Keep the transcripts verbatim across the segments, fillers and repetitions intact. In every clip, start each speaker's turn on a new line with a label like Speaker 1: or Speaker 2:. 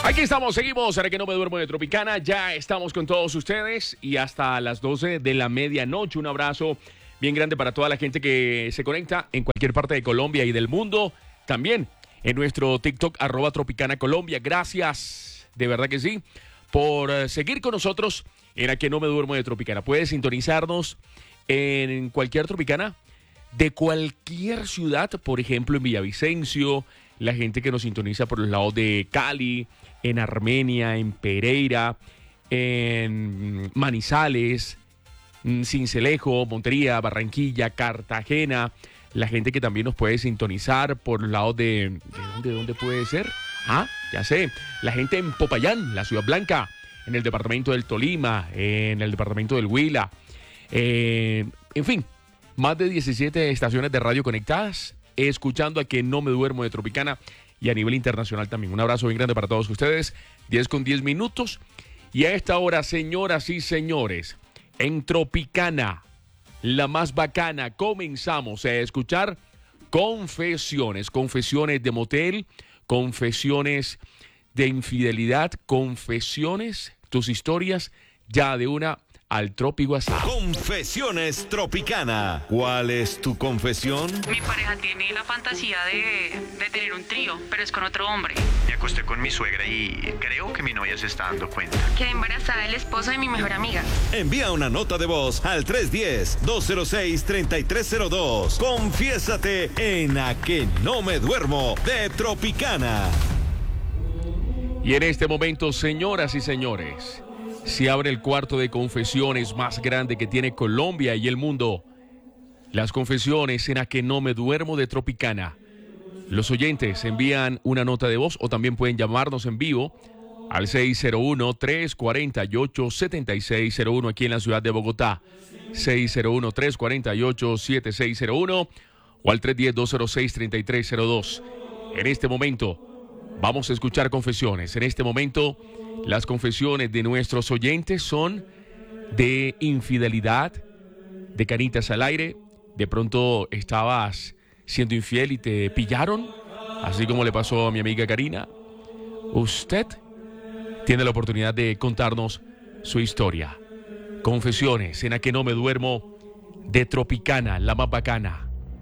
Speaker 1: Aquí estamos, seguimos, ahora que no me duermo de Tropicana, ya estamos con todos ustedes y hasta las doce de la medianoche. Un abrazo bien grande para toda la gente que se conecta en cualquier parte de Colombia y del mundo. También en nuestro TikTok, arroba Tropicana Colombia. Gracias, de verdad que sí, por uh, seguir con nosotros en A que no me duermo de Tropicana. Puedes sintonizarnos en cualquier Tropicana de cualquier ciudad, por ejemplo en Villavicencio, la gente que nos sintoniza por los lados de Cali, en Armenia, en Pereira, en Manizales, Sincelejo, Montería, Barranquilla, Cartagena, la gente que también nos puede sintonizar por los lados de... ¿De dónde, dónde puede ser? Ah, ya sé, la gente en Popayán, la Ciudad Blanca, en el departamento del Tolima, en el departamento del Huila, eh, en fin, más de diecisiete estaciones de radio conectadas, escuchando A que no me duermo de Tropicana y a nivel internacional también. Un abrazo bien grande para todos ustedes. diez con diez minutos. Y a esta hora, señoras y señores, en Tropicana, la más bacana, comenzamos a escuchar confesiones. Confesiones de motel, confesiones de infidelidad, confesiones, tus historias ya de una al Tropi WhatsApp.
Speaker 2: Confesiones Tropicana. ¿Cuál es tu confesión?
Speaker 3: Mi pareja tiene la fantasía de, de tener un trío, pero es con otro hombre.
Speaker 4: Me acosté con mi suegra y creo que mi novia se está dando cuenta.
Speaker 3: Quedé embarazada del esposo de mi mejor amiga.
Speaker 2: Envía una nota de voz al tres uno cero, dos cero seis, tres tres cero dos. Confiésate en A que no me duermo de Tropicana.
Speaker 1: Y en este momento, señoras y señores, se abre el cuarto de confesiones más grande que tiene Colombia y el mundo. Las confesiones en A que no me duermo de Tropicana. Los oyentes envían una nota de voz o también pueden llamarnos en vivo al seis cero uno, tres cuatro ocho, siete seis cero uno aquí en la ciudad de Bogotá. seis cero uno, tres cuatro ocho, siete seis cero uno o al tres uno cero, dos cero seis, tres tres cero dos. En este momento vamos a escuchar confesiones. En este momento las confesiones de nuestros oyentes son de infidelidad, de canitas al aire. De pronto estabas siendo infiel y te pillaron, así como le pasó a mi amiga Karina. Usted tiene la oportunidad de contarnos su historia. Confesiones en A que no me duermo de Tropicana, la más bacana.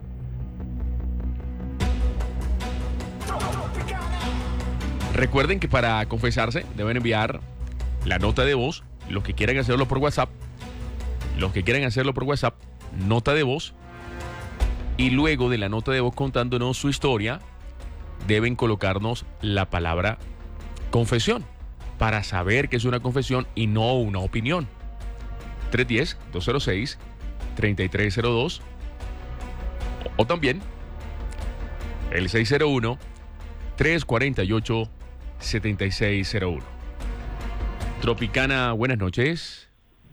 Speaker 1: Recuerden que para confesarse deben enviar la nota de voz. Los que quieran hacerlo por WhatsApp, los que quieran hacerlo por WhatsApp, nota de voz. Y luego de la nota de voz contándonos su historia, deben colocarnos la palabra confesión para saber que es una confesión y no una opinión. tres uno cero, dos cero seis, tres tres cero dos o también el seis cero uno, tres cuatro ocho, siete seis cero uno. Tropicana, buenas noches.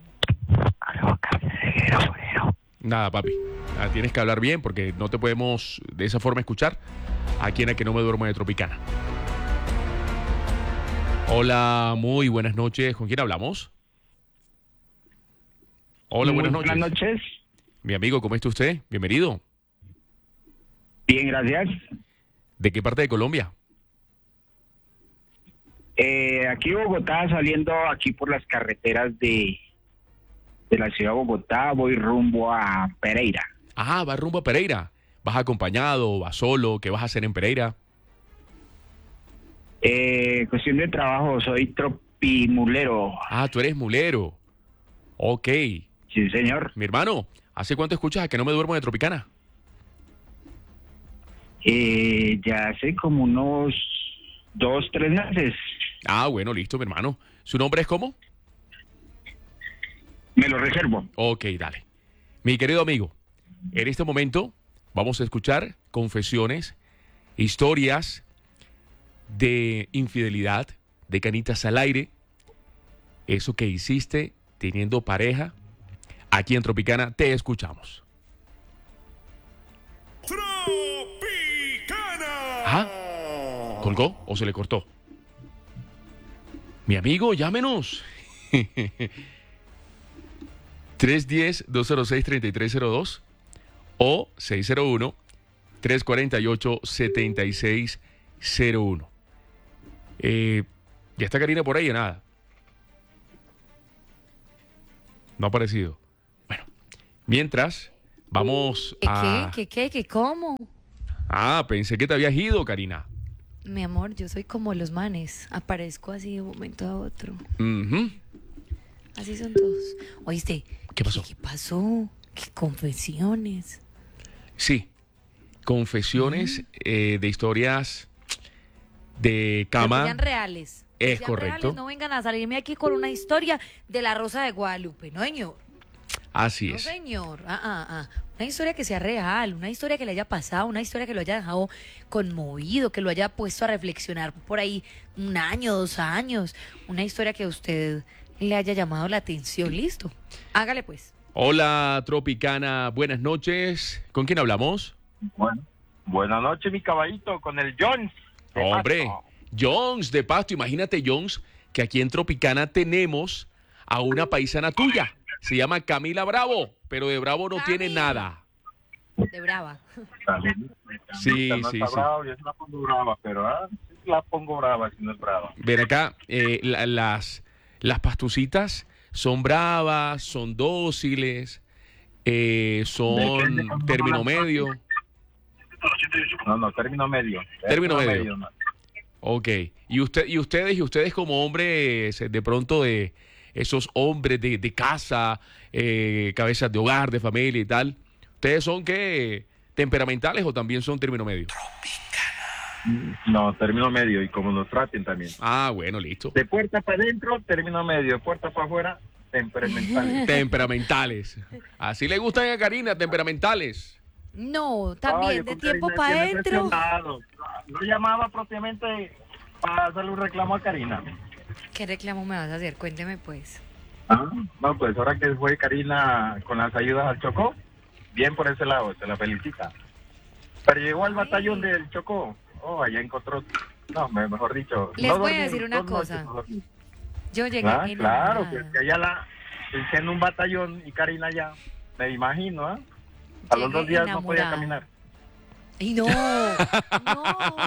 Speaker 1: Nada, papi. Nada, tienes que hablar bien porque no te podemos de esa forma escuchar aquí en A que no me duermo de Tropicana. Hola, muy buenas noches. ¿Con quién hablamos? Hola, buenas noches.
Speaker 5: Buenas noches.
Speaker 1: Mi amigo, ¿cómo está usted? Bienvenido.
Speaker 5: Bien, gracias.
Speaker 1: ¿De qué parte de Colombia?
Speaker 5: Eh, aquí Bogotá, saliendo aquí por las carreteras de, de la ciudad de Bogotá, voy rumbo a Pereira.
Speaker 1: Ah, vas rumbo a Pereira. ¿Vas acompañado, vas solo? ¿Qué vas a hacer en Pereira?
Speaker 5: Eh, cuestión de trabajo, soy tropimulero.
Speaker 1: Ah, tú eres mulero. Ok.
Speaker 5: Sí, señor.
Speaker 1: Mi hermano, ¿hace cuánto escuchas A que no me duermo de Tropicana?
Speaker 5: Eh, ya hace como unos dos, tres meses.
Speaker 1: Ah, bueno, listo, mi hermano. ¿Su nombre es cómo?
Speaker 5: Me lo reservo.
Speaker 1: Ok, dale. Mi querido amigo, en este momento vamos a escuchar confesiones, historias de infidelidad, de canitas al aire, eso que hiciste teniendo pareja. Aquí en Tropicana te escuchamos.
Speaker 2: Tropicana.
Speaker 1: ¿Ah? ¿Colgó o se le cortó? Mi amigo, llámenos. tres uno cero, dos cero seis, tres tres cero dos o seis cero uno, tres cuatro ocho, siete seis cero uno. Eh, ¿Ya está Karina por ahí o nada? No ha aparecido. Bueno, mientras, vamos
Speaker 6: ¿Qué,
Speaker 1: a...
Speaker 6: qué, qué, qué, qué, cómo?
Speaker 1: Ah, pensé que te habías ido, Karina.
Speaker 6: Mi amor, yo soy como los manes. Aparezco así de un momento a otro.
Speaker 1: Ujú.
Speaker 6: Así son todos. ¿Oíste?
Speaker 1: ¿Qué pasó?
Speaker 6: ¿Qué, qué pasó? ¿Qué confesiones?
Speaker 1: Sí, confesiones eh, de historias de
Speaker 6: Pero
Speaker 1: cama.
Speaker 6: que sean reales. Que
Speaker 1: Es
Speaker 6: sean
Speaker 1: correcto.
Speaker 6: reales, no vengan a salirme aquí con una historia de la Rosa de Guadalupe, ¿no, señor?
Speaker 1: Así
Speaker 6: No,
Speaker 1: es.
Speaker 6: señor. Ah, ah, ah. Una historia que sea real, una historia que le haya pasado, una historia que lo haya dejado conmovido, que lo haya puesto a reflexionar por ahí un año, dos años. Una historia que a usted le haya llamado la atención. Listo. Hágale pues.
Speaker 1: Hola, Tropicana. Buenas noches. ¿Con quién hablamos?
Speaker 7: Bueno, buenas noches, mi caballito, con el Jones. de
Speaker 1: Hombre,
Speaker 7: Pasto.
Speaker 1: Jones de Pasto. Imagínate, Jones, que aquí en Tropicana tenemos a una paisana tuya. Se llama Camila Bravo, pero de Bravo no tiene
Speaker 6: Camila.
Speaker 1: nada.
Speaker 6: De brava.
Speaker 1: Sí,
Speaker 7: no
Speaker 1: sí,
Speaker 7: está
Speaker 1: sí.
Speaker 7: bravo, yo sí la pongo brava, pero ah, sí la pongo brava si no es brava.
Speaker 1: Ven acá, eh, la- las, las pastucitas son bravas, son dóciles, eh, son
Speaker 7: Depende cómo
Speaker 1: término
Speaker 7: las-
Speaker 1: medio.
Speaker 7: No, no, término medio.
Speaker 1: Término medio.
Speaker 7: no.
Speaker 1: Ok. Y usted, y ustedes, y ustedes como hombres, eh, de pronto de esos hombres de, de casa, eh, cabezas de hogar, de familia y tal, ¿ustedes son qué? ¿Temperamentales o también son término medio?
Speaker 7: No, término medio y como nos traten también.
Speaker 1: Ah, bueno, listo.
Speaker 7: De puerta para adentro, término medio. De puerta para afuera, temperamental.
Speaker 1: Temperamentales. Así le gustan a Karina, temperamentales.
Speaker 6: No, también
Speaker 7: Ay,
Speaker 6: de
Speaker 7: con
Speaker 6: tiempo
Speaker 7: Karina
Speaker 6: para
Speaker 7: tiene
Speaker 6: adentro.
Speaker 7: presionado. No llamaba propiamente para hacerle un reclamo a Karina.
Speaker 6: ¿Qué reclamo me vas a hacer? Cuénteme pues.
Speaker 7: Ah, no, pues ahora que fue Karina con las ayudas al Chocó, bien por ese lado, se la felicita. Pero llegó al batallón del Chocó, oh, allá encontró, no, me- mejor dicho.
Speaker 6: Les
Speaker 7: no
Speaker 6: voy a
Speaker 7: dormí,
Speaker 6: decir una
Speaker 7: dos noches
Speaker 6: cosa.
Speaker 7: no dormí.
Speaker 6: Yo llegué
Speaker 7: Ah, claro,
Speaker 6: enamorada.
Speaker 7: pues que allá la, pensé en un batallón y Karina allá, me imagino, ¿ah? A los
Speaker 6: Llegué
Speaker 7: dos días no podía
Speaker 6: enamorada.
Speaker 7: caminar.
Speaker 6: Y no, no,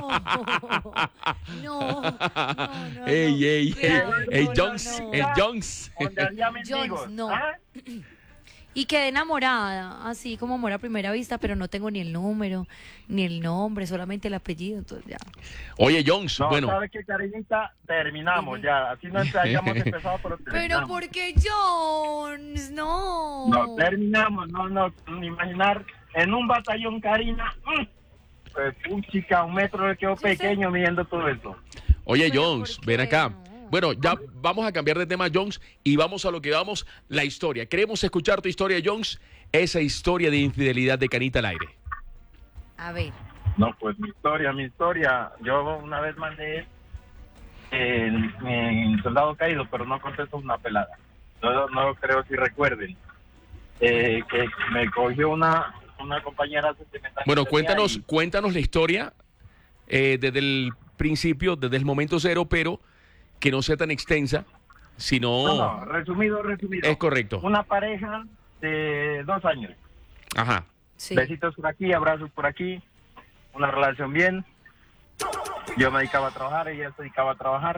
Speaker 6: no, no, no.
Speaker 1: Ey, ey, ey,
Speaker 6: Cuidado,
Speaker 1: ey,
Speaker 6: no, no,
Speaker 1: Jones,
Speaker 6: no.
Speaker 1: ey, Jones.
Speaker 7: Donde había mendigos,
Speaker 6: Jones, no.
Speaker 7: ¿ah?
Speaker 6: Y quedé enamorada, así como amor a primera vista, pero no tengo ni el número, ni el nombre, solamente el apellido, entonces ya.
Speaker 1: Oye, Jones,
Speaker 7: No,
Speaker 1: bueno,
Speaker 7: ¿sabes qué, Karinita? Terminamos ya, así no hayamos empezado, pero
Speaker 6: Pero
Speaker 7: terminamos.
Speaker 6: ¿por qué Jones? No.
Speaker 7: No, terminamos, no, no, ni imaginar, en un batallón, Karina, mm, pues, un chica, un metro le quedó
Speaker 6: Sí, sí.
Speaker 7: pequeño midiendo todo eso.
Speaker 1: oye,
Speaker 6: pero
Speaker 1: Jones,
Speaker 6: ¿por
Speaker 1: ven
Speaker 6: qué
Speaker 1: acá.
Speaker 6: no?
Speaker 1: Bueno, ya vamos a cambiar de tema, Jones, y vamos a lo que vamos, la historia. Queremos escuchar tu historia, Jones, esa historia de infidelidad de Canita al aire.
Speaker 6: A ver,
Speaker 7: No, pues mi historia, mi historia, yo una vez mandé en, en Soldado Caído, pero no contestó una pelada. No, no creo si recuerden. Eh, que me cogió una, una compañera sentimental.
Speaker 1: Bueno,
Speaker 7: que tenía
Speaker 1: cuéntanos,
Speaker 7: y-
Speaker 1: cuéntanos la historia eh, desde el principio, desde el momento cero, pero que no sea tan extensa, sino...
Speaker 7: No, no, resumido, resumido.
Speaker 1: Es correcto.
Speaker 7: Una pareja de dos años.
Speaker 1: Ajá.
Speaker 6: sí.
Speaker 7: Besitos por aquí, abrazos por aquí. Una relación bien. Yo me dedicaba a trabajar, ella se dedicaba a trabajar.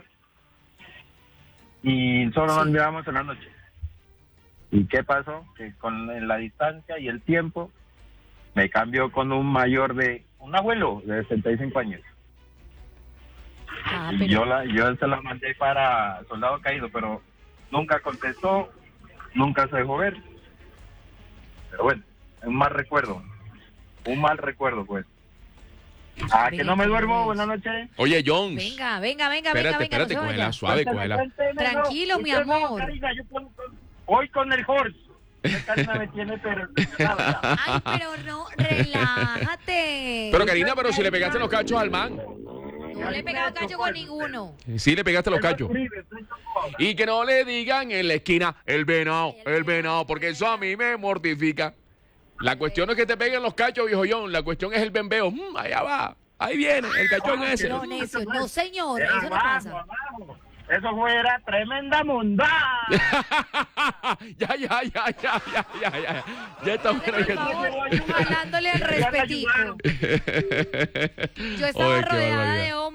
Speaker 7: Y solo nos
Speaker 6: Sí.
Speaker 7: mirábamos en la noche. ¿Y qué pasó? Que con la distancia y el tiempo me cambió con un mayor de... un abuelo de sesenta y cinco años.
Speaker 6: Ah,
Speaker 7: Y
Speaker 6: pero
Speaker 7: yo, la, yo se la mandé para Soldado Caído, pero nunca contestó, nunca se dejó ver. Pero bueno, un mal recuerdo. Un mal recuerdo, pues. Ah, que no me duermo, buenas noches.
Speaker 1: Oye, Jones.
Speaker 6: venga, venga, venga,
Speaker 1: Espérate,
Speaker 6: venga, venga,
Speaker 1: espérate,
Speaker 6: no se
Speaker 1: cógela
Speaker 6: vaya.
Speaker 1: suave, cógela.
Speaker 7: Cuénteme,
Speaker 6: Tranquilo,
Speaker 7: no,
Speaker 6: mi
Speaker 7: usted no,
Speaker 6: amor.
Speaker 7: Karina, yo con- con- voy con el horse. Esta Karina me tiene pero impresionado ya.
Speaker 6: Ay, pero no, relájate.
Speaker 1: Pero Karina, pero si le pegaste los cachos al man.
Speaker 6: No le he pegado cacho con ninguno.
Speaker 1: Sí le pegaste los cachos. Y que no le digan en la esquina el venado, el venado, porque eso a mí me mortifica. La cuestión no es que te peguen los cachos, viejo John. La cuestión es el bembeo. Mm, allá va. Ahí viene, el cachón ese.
Speaker 6: No, necio, no, señor,
Speaker 7: Era
Speaker 6: eso no
Speaker 7: abajo,
Speaker 6: pasa.
Speaker 7: abajo. Eso fuera tremenda mundada.
Speaker 1: ya, ya, ya, ya, ya, ya, ya. Ya está bueno.
Speaker 6: Por
Speaker 1: Ya
Speaker 6: favor,
Speaker 1: está.
Speaker 6: jalándole el
Speaker 7: Ya me
Speaker 6: respetico.
Speaker 7: ayudaron.
Speaker 6: Yo estaba
Speaker 1: Oye, qué
Speaker 6: rodeada
Speaker 1: barbaridad.
Speaker 6: de hombres.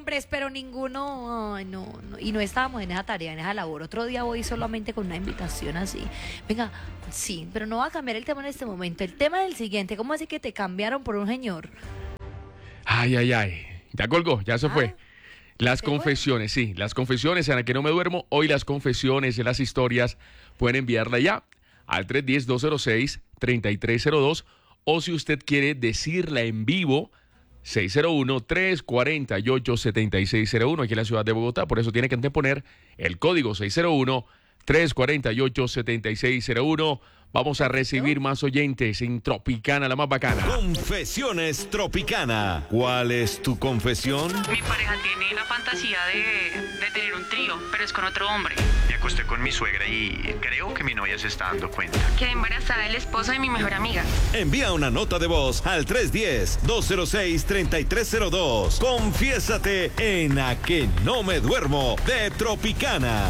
Speaker 6: hombres, pero ninguno, ay, no, no, y no estábamos en esa tarea, en esa labor. Otro día voy solamente con una invitación así. Venga, sí, pero no va a cambiar el tema en este momento. El tema del siguiente, ¿cómo así que te cambiaron por un señor?
Speaker 1: Ay, ay, ay. Ya colgó, ya se
Speaker 6: Ah,
Speaker 1: fue. Las
Speaker 6: ¿se fue?
Speaker 1: confesiones, sí, las confesiones en la que no me duermo. Hoy las confesiones de las historias pueden enviarla ya al tres uno cero, dos cero seis, tres tres cero dos o si usted quiere decirla en vivo, seis cero uno, tres cuatro ocho, siete seis cero uno aquí en la ciudad de Bogotá. Por eso tiene que anteponer el código seis cero uno, tres cuatro ocho, siete seis cero uno. Vamos a recibir más oyentes en Tropicana, la más bacana.
Speaker 2: Confesiones Tropicana. ¿Cuál es tu confesión?
Speaker 3: Mi pareja tiene la fantasía de, de tener un trío, pero es con otro hombre.
Speaker 4: Me acosté con mi suegra y creo que mi novia se está dando cuenta.
Speaker 3: Quedé embarazada del esposo de mi mejor amiga.
Speaker 2: Envía una nota de voz al tres uno cero, dos cero seis, tres tres cero dos. Confiésate en A Que No Me Duermo de Tropicana.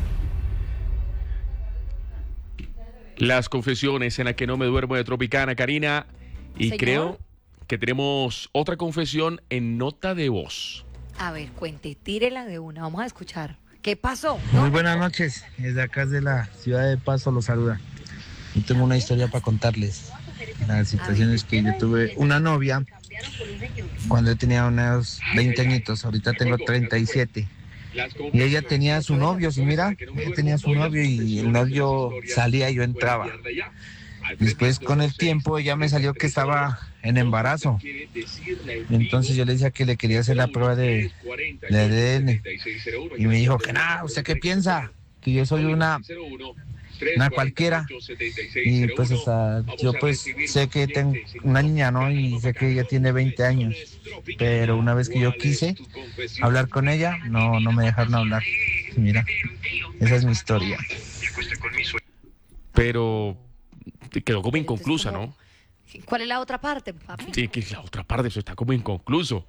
Speaker 1: Las confesiones en la que no me duermo de Tropicana, Karina. Y
Speaker 6: Señor.
Speaker 1: creo que tenemos otra confesión en nota de voz.
Speaker 6: A ver, cuente, tírela de una, vamos a escuchar. ¿Qué pasó?
Speaker 8: Muy buenas noches, desde acá de la ciudad de Pasto los saluda. Yo tengo una historia para contarles. La situación es que yo tuve una novia cuando yo tenía unos veinte añitos, ahorita tengo treinta y siete. Y ella tenía su novio, si mira, ella tenía su novio y el novio salía y yo entraba. Después con el tiempo ella me salió que estaba en embarazo. Entonces yo le decía que le quería hacer la prueba de, de A D N. Y me dijo que nada, ¿usted qué piensa? Que yo soy una, una cualquiera. Y pues o sea, yo pues sé que tengo una niña, ¿no? Y sé que ella tiene veinte años. Pero una vez que yo quise hablar con ella, no, no me dejaron hablar. Mira, esa es mi historia.
Speaker 4: Me acosté con mi suegra.
Speaker 1: Pero quedó como inconclusa,
Speaker 6: Entonces,
Speaker 1: ¿no?
Speaker 6: ¿cómo? ¿Cuál es la otra parte, papi?
Speaker 1: Sí, que la otra parte, eso está como inconcluso.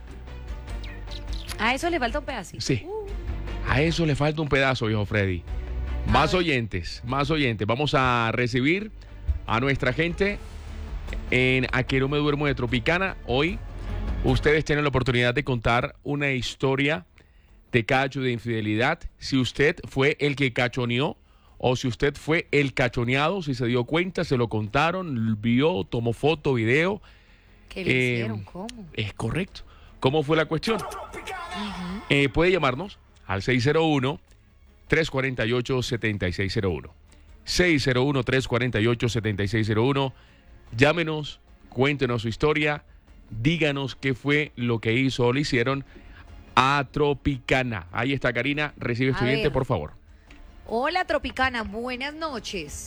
Speaker 6: A eso le falta un pedacito.
Speaker 1: Sí.
Speaker 6: Uh,
Speaker 1: A eso le falta un pedazo, viejo Freddy. Más
Speaker 6: ver.
Speaker 1: oyentes, más oyentes. Vamos a recibir a nuestra gente en A Que No Me Duermo de Tropicana. Hoy ustedes tienen la oportunidad de contar una historia de cacho, de infidelidad. Si usted fue el que cachoneó o si usted fue el cachoneado, si se dio cuenta, se lo contaron, vio, tomó foto, video.
Speaker 6: ¿Qué le
Speaker 1: Eh,
Speaker 6: hicieron? ¿Cómo?
Speaker 1: Es correcto. ¿Cómo fue la cuestión? Eh, puede llamarnos al seis cero uno, tres cuatro ocho, siete seis cero uno. seis cero uno, tres cuatro ocho, siete seis cero uno. Llámenos, cuéntenos su historia, díganos qué fue lo que hizo o le hicieron a Tropicana. Ahí está Karina, recibe
Speaker 6: A
Speaker 1: estudiante,
Speaker 6: ver.
Speaker 1: por favor.
Speaker 6: Hola, Tropicana, buenas noches.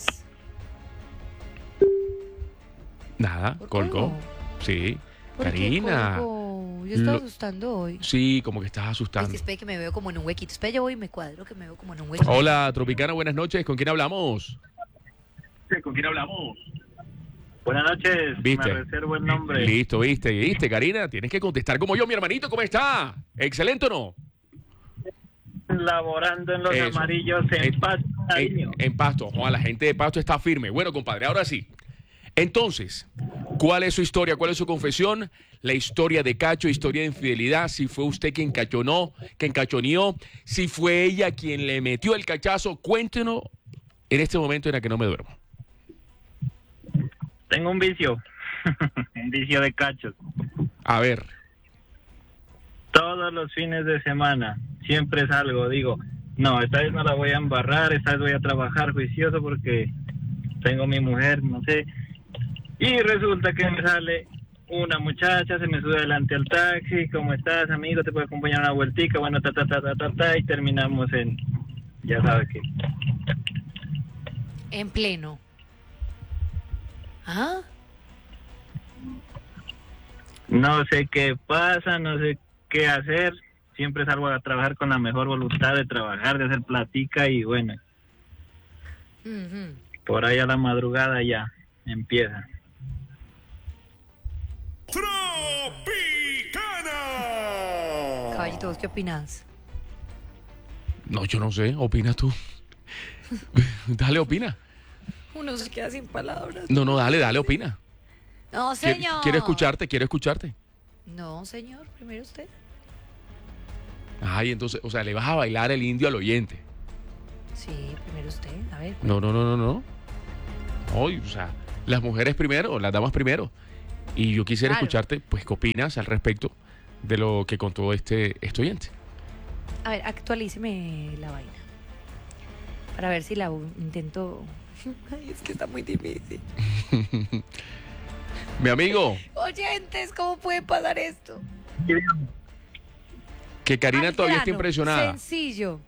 Speaker 1: Nada,
Speaker 6: ¿Por
Speaker 1: colgó.
Speaker 6: colgó?
Speaker 1: Sí.
Speaker 6: ¿Por qué
Speaker 1: Karina.
Speaker 6: colgó? Yo estaba
Speaker 1: Lo-
Speaker 6: asustando hoy.
Speaker 1: Sí, como que estás
Speaker 6: Es
Speaker 1: asustando.
Speaker 6: que espere que me veo como en un huequito. Espera, yo voy y me cuadro que me veo como en un huequito.
Speaker 1: Hola, Tropicana, buenas noches. ¿Con quién hablamos?
Speaker 7: ¿Con quién hablamos? Buenas noches,
Speaker 1: ¿Viste?
Speaker 7: me reservo el nombre.
Speaker 1: Listo, viste, viste, Karina. Tienes que contestar como yo, mi hermanito. ¿Cómo está? ¿Excelente o no?
Speaker 7: Laborando en los
Speaker 1: Eso.
Speaker 7: amarillos en,
Speaker 1: En-
Speaker 7: Pasto,
Speaker 1: En,
Speaker 7: cariño.
Speaker 1: en Pasto. Joder, la gente de Pasto está firme. Bueno, compadre, ahora sí. Entonces, ¿cuál es su historia? ¿Cuál es su confesión? La historia de cacho, historia de infidelidad. Si fue usted quien cachonó, quien cachoneó. Si fue ella quien le metió el cachazo. Cuéntenos en este momento en el que no me duermo.
Speaker 7: Tengo un vicio, un vicio de cachos.
Speaker 1: A ver.
Speaker 7: Todos los fines de semana, siempre salgo, digo, no, esta vez no la voy a embarrar, esta vez voy a trabajar juicioso porque tengo mi mujer, no sé. Y resulta que me sale una muchacha, se me sube adelante al taxi, ¿cómo estás, amigo? ¿Te puedo acompañar una vueltica? Bueno, ta, ta, ta, ta, ta, ta, y terminamos en, ya sabes qué.
Speaker 6: En pleno. ¿Ah?
Speaker 7: No sé qué pasa, no sé qué hacer. Siempre salgo a trabajar con la mejor voluntad de trabajar, de hacer platica y bueno,
Speaker 6: Ujú.
Speaker 7: por ahí a la madrugada ya empieza.
Speaker 2: Tropicana.
Speaker 6: Caballito, ¿vos qué opinas?
Speaker 1: No, yo no sé. ¿Opinas tú? Dale, opina.
Speaker 6: Uno se queda sin palabras.
Speaker 1: No, no, dale, dale, opina.
Speaker 6: No,
Speaker 1: Quiero,
Speaker 6: señor.
Speaker 1: quiero escucharte, quiero escucharte.
Speaker 6: No, señor, primero usted.
Speaker 1: Ay, entonces, o sea, le vas a bailar el indio al oyente.
Speaker 6: Sí, primero usted, a ver.
Speaker 1: No, no, no, no, no. Hoy, o sea, las mujeres primero, las damas primero. Y yo quisiera
Speaker 6: Claro.
Speaker 1: escucharte, pues, ¿qué opinas al respecto de lo que contó este, este oyente?
Speaker 6: A ver, actualíceme la vaina. Para ver si la u- intento. Ay, es que está muy difícil.
Speaker 1: Mi amigo,
Speaker 6: Oyentes, ¿cómo puede pasar esto?
Speaker 1: que Karina
Speaker 6: Al
Speaker 1: todavía está
Speaker 6: grano,
Speaker 1: impresionada.
Speaker 6: Sencillo.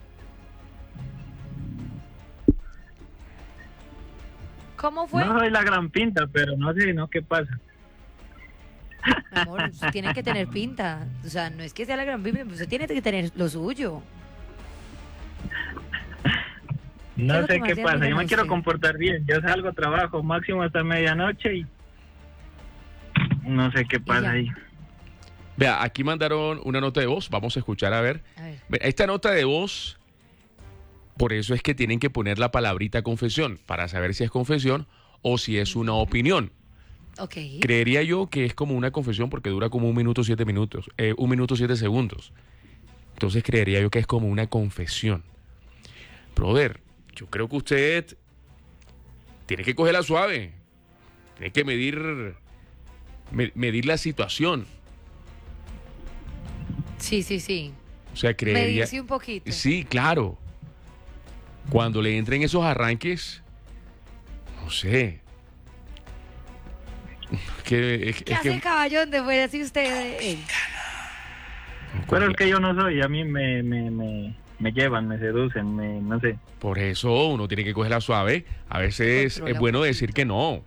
Speaker 6: ¿Cómo fue?
Speaker 7: No soy la gran pinta, pero no sé, ¿no? ¿Qué pasa?
Speaker 6: Mi amor, usted tiene que tener pinta. O sea, no es que sea la gran pinta, pero usted tiene que tener lo suyo. ¿Qué es
Speaker 7: No
Speaker 6: lo que
Speaker 7: sé
Speaker 6: más
Speaker 7: qué
Speaker 6: le
Speaker 7: pasa.
Speaker 6: admiran
Speaker 7: Yo
Speaker 6: a
Speaker 7: me quiero
Speaker 6: usted?
Speaker 7: comportar bien. Yo salgo, trabajo máximo hasta medianoche y no sé qué pasa
Speaker 6: ya.
Speaker 7: ahí.
Speaker 1: Vea, aquí mandaron una nota de voz. Vamos a escuchar a ver.
Speaker 6: A ver.
Speaker 1: Ve, esta nota de voz, por eso es que tienen que poner la palabrita confesión, para saber si es confesión o si es una opinión.
Speaker 6: Ok.
Speaker 1: Creería yo que es como una confesión porque dura como un minuto siete minutos, eh, un minuto siete segundos. Entonces creería yo que es como una confesión. Brother, yo creo que usted tiene que cogerla suave. Tiene que medir, me- medir la situación.
Speaker 6: Sí, sí, sí.
Speaker 1: O sea, creería...
Speaker 6: Medirse un poquito.
Speaker 1: Sí, claro. Cuando le entren esos arranques, no sé. Que, es,
Speaker 6: ¿Qué
Speaker 1: es
Speaker 6: hace
Speaker 1: que,
Speaker 6: el caballo donde fuera así usted? él?
Speaker 7: Pero es que yo no soy. A mí me, me, me, me llevan, me seducen, me, no sé.
Speaker 1: Por eso uno tiene que cogerla suave. A veces
Speaker 6: Controla
Speaker 1: es bueno
Speaker 6: un
Speaker 1: decir que no.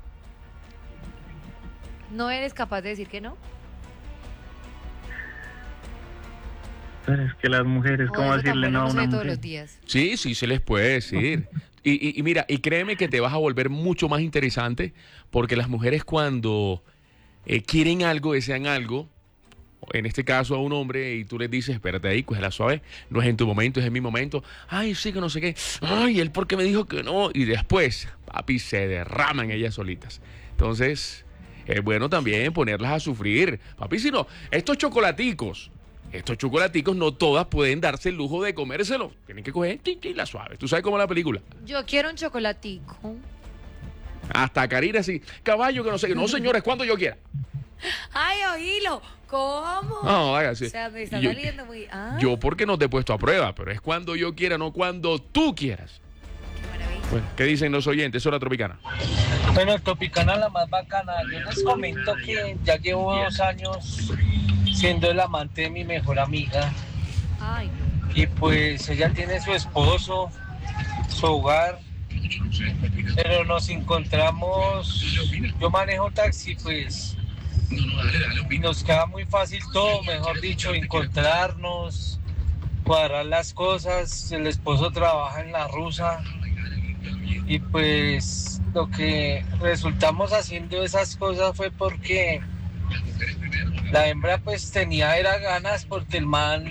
Speaker 6: ¿No eres capaz de decir que no?
Speaker 7: Pero es que las mujeres,
Speaker 6: O
Speaker 7: ¿cómo
Speaker 6: eso tan
Speaker 7: decirle
Speaker 6: bueno
Speaker 7: no a
Speaker 6: no se
Speaker 7: una
Speaker 6: ve todos
Speaker 7: mujer?
Speaker 6: los días.
Speaker 1: Sí, sí se les puede decir. Y, y- y mira, y créeme que te vas a volver mucho más interesante porque las mujeres cuando eh, quieren algo, desean algo, en este caso a un hombre, y tú les dices, espérate ahí, cógela suave, no es en tu momento, es en mi momento. Ay, sí, que no sé qué. Ay, él porque me dijo que no. Y después, papi, se derraman ellas solitas. Entonces, es bueno también ponerlas a sufrir. Papi, si no, estos chocolaticos, estos chocolaticos no todas pueden darse el lujo de comérselos. Tienen que coger tin, tin, la suave. ¿Tú sabes cómo es la película?
Speaker 6: Yo quiero un chocolatico.
Speaker 1: Hasta Karina así, caballo que no sé qué. No, señores, cuando yo quiera.
Speaker 6: Ay, oílo. ¿Cómo?
Speaker 1: No, hágase.
Speaker 6: O sea, me está
Speaker 1: Yo-
Speaker 6: saliendo muy... Ah,
Speaker 1: Yo porque no te he puesto a prueba, pero es cuando yo quiera, no cuando tú quieras.
Speaker 6: qué maravilla.
Speaker 1: Bueno, ¿qué dicen los oyentes? Hora tropicana.
Speaker 9: Bueno, Tropicana la más bacana. Yo les comento que ya llevo dos años siendo el amante de mi mejor amiga.
Speaker 6: Ay,
Speaker 9: Y pues ella tiene su esposo, su hogar. Pero nos encontramos, yo manejo taxi, pues, y nos queda muy fácil todo, mejor dicho, encontrarnos, cuadrar las cosas. El esposo trabaja en la rusa y pues lo que resultamos haciendo esas cosas fue porque la hembra pues tenía era ganas porque el man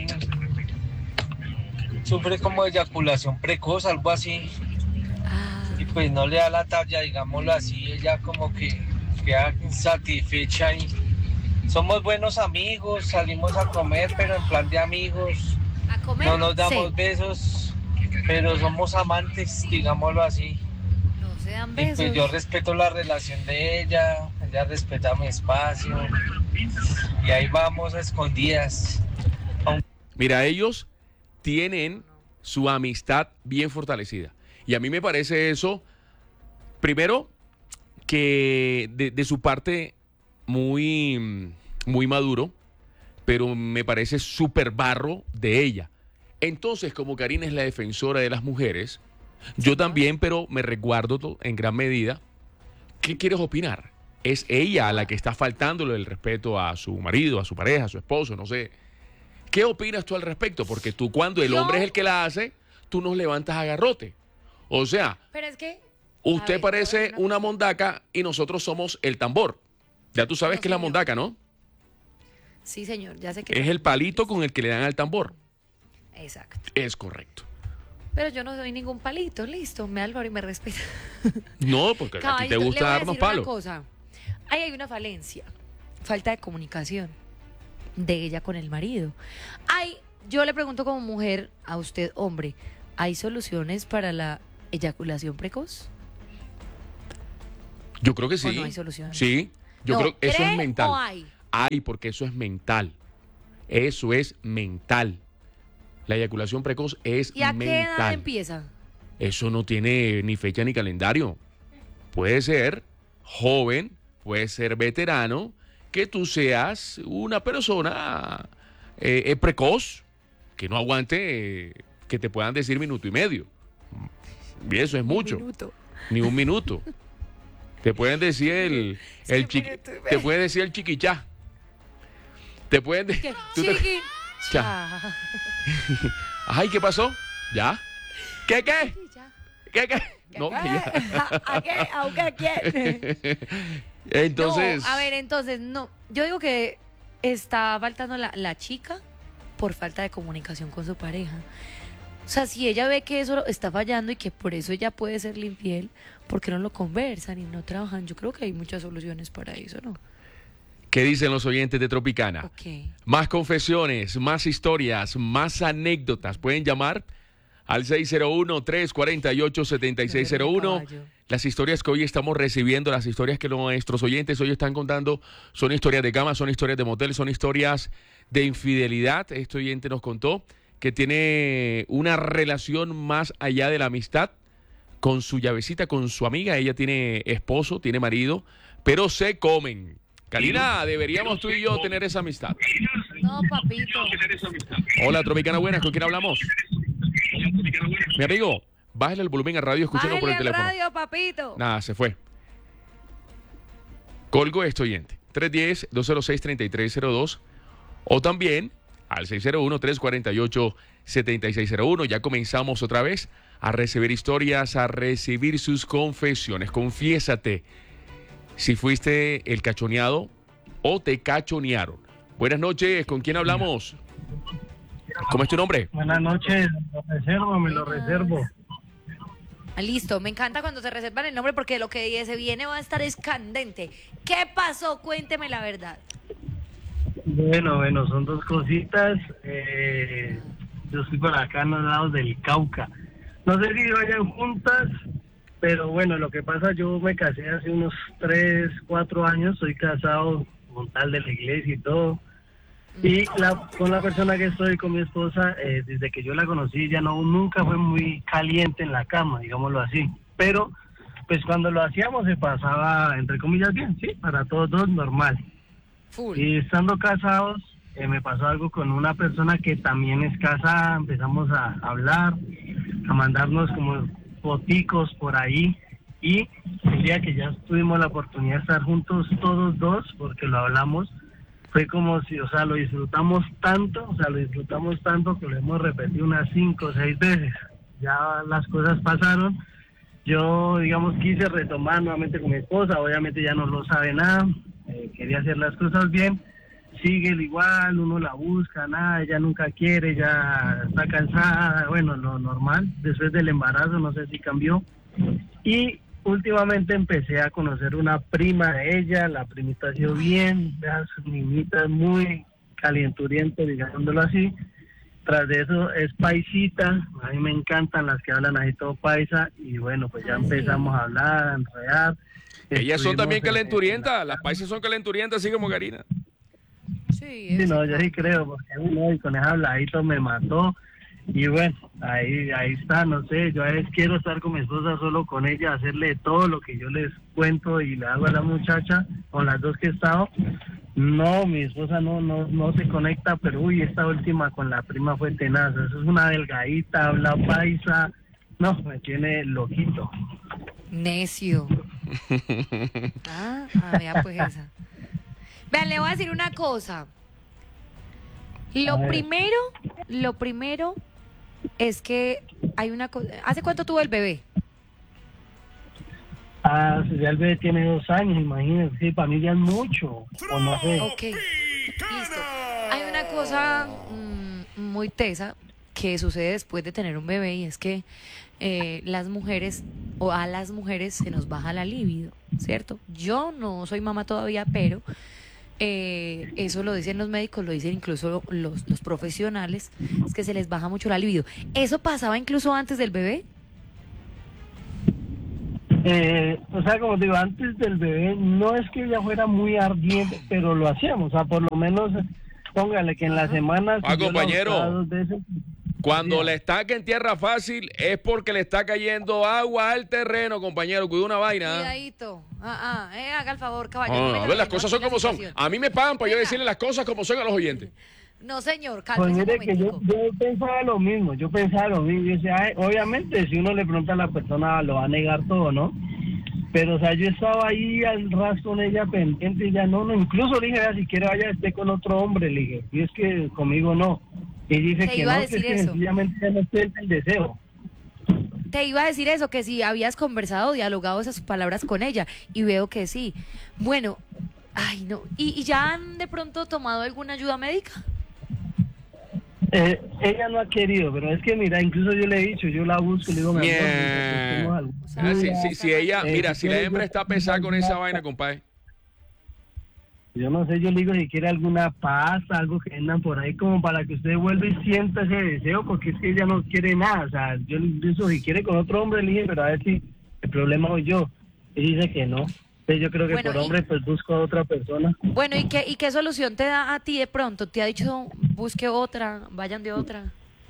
Speaker 9: sufre como de eyaculación precoz, algo así.
Speaker 6: ah,
Speaker 9: Y pues no le da la talla, digámoslo así, ella como que queda insatisfecha y somos buenos amigos, salimos a comer, pero en plan de amigos,
Speaker 6: a comer.
Speaker 9: no nos damos
Speaker 6: Sí.
Speaker 9: besos, pero somos amantes, digámoslo así.
Speaker 6: No se dan
Speaker 9: Y
Speaker 6: besos.
Speaker 9: pues yo respeto la relación de ella, ella respeta mi espacio y ahí vamos a escondidas.
Speaker 1: Mira, ellos tienen su amistad bien fortalecida. Y a mí me parece eso, primero, que de, de su parte muy, muy maduro, pero me parece súper barro de ella. Entonces, como Karina es la defensora de las mujeres, yo también, pero me resguardo to- en gran medida. ¿Qué quieres opinar? Es ella a la que está faltándole el respeto a su marido, a su pareja, a su esposo, no sé. ¿Qué opinas tú al respecto? Porque tú cuando el
Speaker 6: Yo-
Speaker 1: hombre es el que la hace, tú nos levantas a garrote. O sea,
Speaker 6: Pero es que...
Speaker 1: usted
Speaker 6: ver,
Speaker 1: parece
Speaker 6: te voy a decir
Speaker 1: una
Speaker 6: cosa.
Speaker 1: mondaca y nosotros somos el tambor. Ya tú sabes
Speaker 6: No,
Speaker 1: que es la
Speaker 6: señor.
Speaker 1: mondaca, ¿no?
Speaker 6: Sí, señor, ya sé que...
Speaker 1: Es el palito con el que le dan al tambor.
Speaker 6: Exacto.
Speaker 1: Es correcto.
Speaker 6: Pero yo no soy ningún palito, listo, me Álvaro y me respeta.
Speaker 1: No, porque a ti te
Speaker 6: Caballito, le
Speaker 1: gusta
Speaker 6: voy a
Speaker 1: darnos
Speaker 6: decir una
Speaker 1: palos.
Speaker 6: cosa. Ahí hay una falencia, falta de comunicación de ella con el marido. Hay yo le pregunto como mujer a usted, hombre, ¿hay soluciones para la eyaculación precoz?
Speaker 1: Yo creo que
Speaker 6: ¿O
Speaker 1: sí.
Speaker 6: no hay soluciones?
Speaker 1: Sí, yo
Speaker 6: No,
Speaker 1: creo que eso
Speaker 6: ¿cree
Speaker 1: es mental.
Speaker 6: o hay?
Speaker 1: Hay, porque eso es mental. Eso es mental. La eyaculación precoz es
Speaker 6: ¿Y a
Speaker 1: mental.
Speaker 6: qué edad empieza?
Speaker 1: Eso no tiene ni fecha ni calendario. Puede ser joven, puede ser veterano, que tú seas una persona eh, eh, precoz, que no aguante eh, que te puedan decir minuto y medio. Y eso es mucho.
Speaker 6: Un minuto.
Speaker 1: Ni un minuto. Te pueden decir el, el
Speaker 6: Sí,
Speaker 1: chiqui-
Speaker 6: minuto y medio.
Speaker 1: te pueden decir el chiquichá. Te pueden decir.
Speaker 6: ¿Qué? Chiqui.
Speaker 1: Cha. Ay, ¿qué pasó? ¿Ya? ¿Qué, qué? ¿Qué, qué? No, que ya.
Speaker 6: ¿A qué? ¿A qué quiere?
Speaker 1: Entonces.
Speaker 6: No, a ver, entonces, no. Yo digo que está faltando la, la chica por falta de comunicación con su pareja. O sea, si ella ve que eso está fallando y que por eso ella puede serle infiel, ¿por qué no lo conversan y no trabajan? Yo creo que hay muchas soluciones para eso, ¿no?
Speaker 1: ¿Qué dicen los oyentes de Tropicana?
Speaker 6: Ok.
Speaker 1: Más confesiones, más historias, más anécdotas. Pueden llamar al seis cero uno, tres cuatro ocho, siete seis cero uno.
Speaker 6: Caballo.
Speaker 1: Las historias que hoy estamos recibiendo, las historias que nuestros oyentes hoy están contando, son historias de cama, son historias de motel, son historias de infidelidad. Este oyente nos contó que tiene una relación más allá de la amistad con su llavecita, con su amiga. Ella tiene esposo, tiene marido, pero se comen. Karina, deberíamos tú y yo tener esa amistad.
Speaker 6: No, papito.
Speaker 1: Hola, Tropicana, buenas, ¿con quién hablamos? Mi amigo, bájale el volumen a radio, escúchanos por el
Speaker 6: Bájale al
Speaker 1: teléfono.
Speaker 6: radio, papito.
Speaker 1: Nada, se fue. Colgo este oyente. tres uno cero, dos cero seis, tres tres cero dos o también al seis cero uno, tres cuatro ocho, siete seis cero uno. Ya comenzamos otra vez a recibir historias, a recibir sus confesiones. Confiésate si fuiste el cachoneado o te cachonearon. Buenas noches, ¿con quién hablamos? ¿Cómo es tu nombre?
Speaker 10: Buenas noches, lo reservo, me lo reservo.
Speaker 6: Ah, listo, me encanta cuando se reservan el nombre porque lo que se viene va a estar escandente. ¿Qué pasó? Cuénteme la verdad.
Speaker 10: Bueno, bueno, son dos cositas. Eh, yo estoy por acá en los lados del Cauca. No sé si vayan juntas, pero bueno, lo que pasa, yo me casé hace unos tres, cuatro años, soy casado con tal de la iglesia y todo. Y la, con la persona que estoy, con mi esposa, eh, desde que yo la conocí, ya no nunca fue muy caliente en la cama, digámoslo así. Pero, pues cuando lo hacíamos se pasaba, entre comillas, bien, sí, para todos dos, normal.
Speaker 6: Full.
Speaker 10: Y estando casados, eh, me pasó algo con una persona que también es casada, empezamos a hablar, a mandarnos como foticos por ahí. Y el día que ya tuvimos la oportunidad de estar juntos todos dos, porque lo hablamos, fue como si, o sea, lo disfrutamos tanto, o sea, lo disfrutamos tanto que lo hemos repetido unas cinco o seis veces. Ya las cosas pasaron. Yo, digamos, quise retomar nuevamente con mi esposa, obviamente ya no lo sabe nada, eh, quería hacer las cosas bien, sigue el igual, uno la busca, nada, ella nunca quiere, ya está cansada, bueno, lo normal, después del embarazo, no sé si cambió. Y últimamente empecé a conocer una prima de ella, la primita ha sido bien, vean, su niñita es muy calienturienta, digámoslo así. Tras de eso es paisita, a mí me encantan las que hablan ahí todo paisa, y bueno, pues ya empezamos a hablar, a enredar.
Speaker 1: Ellas son
Speaker 10: Estuvimos
Speaker 1: también
Speaker 10: en-
Speaker 1: calenturientas, las paisas son calenturientas, así como Karina.
Speaker 6: Sí,
Speaker 10: Sí, no, yo sí creo, porque uno y con ese habladito me mató. Y bueno, ahí ahí está, no sé, yo a veces quiero estar con mi esposa, solo con ella, hacerle todo lo que yo les cuento y le hago a la muchacha, con las dos que he estado. No, mi esposa no no no se conecta, pero uy, esta última con la prima fue tenaz. Eso es una delgadita, habla paisa, no, me tiene loquito.
Speaker 6: Necio. Ah, ah, vea pues esa. Vean, le voy a decir una cosa.
Speaker 10: A
Speaker 6: Lo
Speaker 10: ver.
Speaker 6: primero, lo primero es que hay una cosa. ¿Hace cuánto tuvo el bebé?
Speaker 10: Ah, si ya el bebé tiene dos años, imagínense, sí, para mí ya es mucho, o no sé.
Speaker 6: Ok, listo. Hay una cosa mm, muy tesa que sucede después de tener un bebé y es que eh, las mujeres o a las mujeres se nos baja la libido, ¿cierto? Yo no soy mamá todavía, pero eh, eso lo dicen los médicos, lo dicen incluso los, los profesionales, es que se les baja mucho la libido. ¿Eso pasaba incluso antes del bebé?
Speaker 10: Eh, o sea, como digo, antes del bebé, no es que ella fuera muy ardiente, pero lo hacíamos, o sea, por lo menos, póngale que en la semana...
Speaker 1: Ah,
Speaker 10: si yo la
Speaker 1: compañero.
Speaker 10: buscaba dos veces,
Speaker 1: Cuando
Speaker 10: sí.
Speaker 1: le estaca en tierra fácil es porque le está cayendo agua al terreno, compañero. Cuida una vaina.
Speaker 6: Cuidadito. Ah, ah, eh, haga el favor, caballero.
Speaker 1: No,
Speaker 6: no me
Speaker 1: no, a ver,
Speaker 6: llame,
Speaker 1: las
Speaker 6: no,
Speaker 1: cosas
Speaker 6: aquí
Speaker 1: son
Speaker 6: la
Speaker 1: como son.
Speaker 6: situación.
Speaker 1: A mí me pagan para yo
Speaker 6: Venga.
Speaker 1: decirle las cosas como son a los oyentes.
Speaker 6: No, señor,
Speaker 10: Pues
Speaker 6: cálmese un
Speaker 10: mire que yo,
Speaker 6: momentico.
Speaker 10: yo pensaba lo mismo, yo pensaba lo mismo, yo decía, ay, obviamente si uno le pregunta a la persona lo va a negar todo, ¿no? Pero o sea, yo estaba ahí al ras con ella pendiente y ya no, no, incluso le dije, "Vea, si quiere vaya esté con otro hombre", le dije, y es que conmigo no. Y dice
Speaker 6: Te
Speaker 10: que
Speaker 6: iba a
Speaker 10: no, que, es
Speaker 6: decir
Speaker 10: que
Speaker 6: eso.
Speaker 10: sencillamente ya no siente el deseo.
Speaker 6: Te iba a decir eso, que si habías conversado, dialogado esas palabras con ella, y veo que sí. Bueno, ay no, ¿y, y ya han de pronto tomado alguna ayuda médica?
Speaker 10: Eh, ella no ha querido, pero es que mira, incluso yo le he dicho, yo la busco, le digo, mi amor, busquemos algo.
Speaker 1: Ah, si, si, si ella,
Speaker 10: Eh,
Speaker 1: mira,
Speaker 10: si
Speaker 1: si la
Speaker 10: quieres,
Speaker 1: hembra
Speaker 10: yo-
Speaker 1: está pesada con esa vaina, compadre.
Speaker 10: Yo no sé, yo le digo si quiere alguna pasta, algo que vendan por ahí como para que usted vuelva y sienta ese deseo, porque es que ella no quiere nada. O sea, yo le digo si quiere con otro hombre, le dije, pero a ver si el problema soy yo. Y dice que no. Entonces yo creo que
Speaker 6: Bueno,
Speaker 10: por
Speaker 6: y-
Speaker 10: hombre pues busco a otra persona.
Speaker 6: Bueno, ¿y qué, ¿y qué solución te da a ti de pronto? ¿Te ha dicho busque otra, vayan de otra?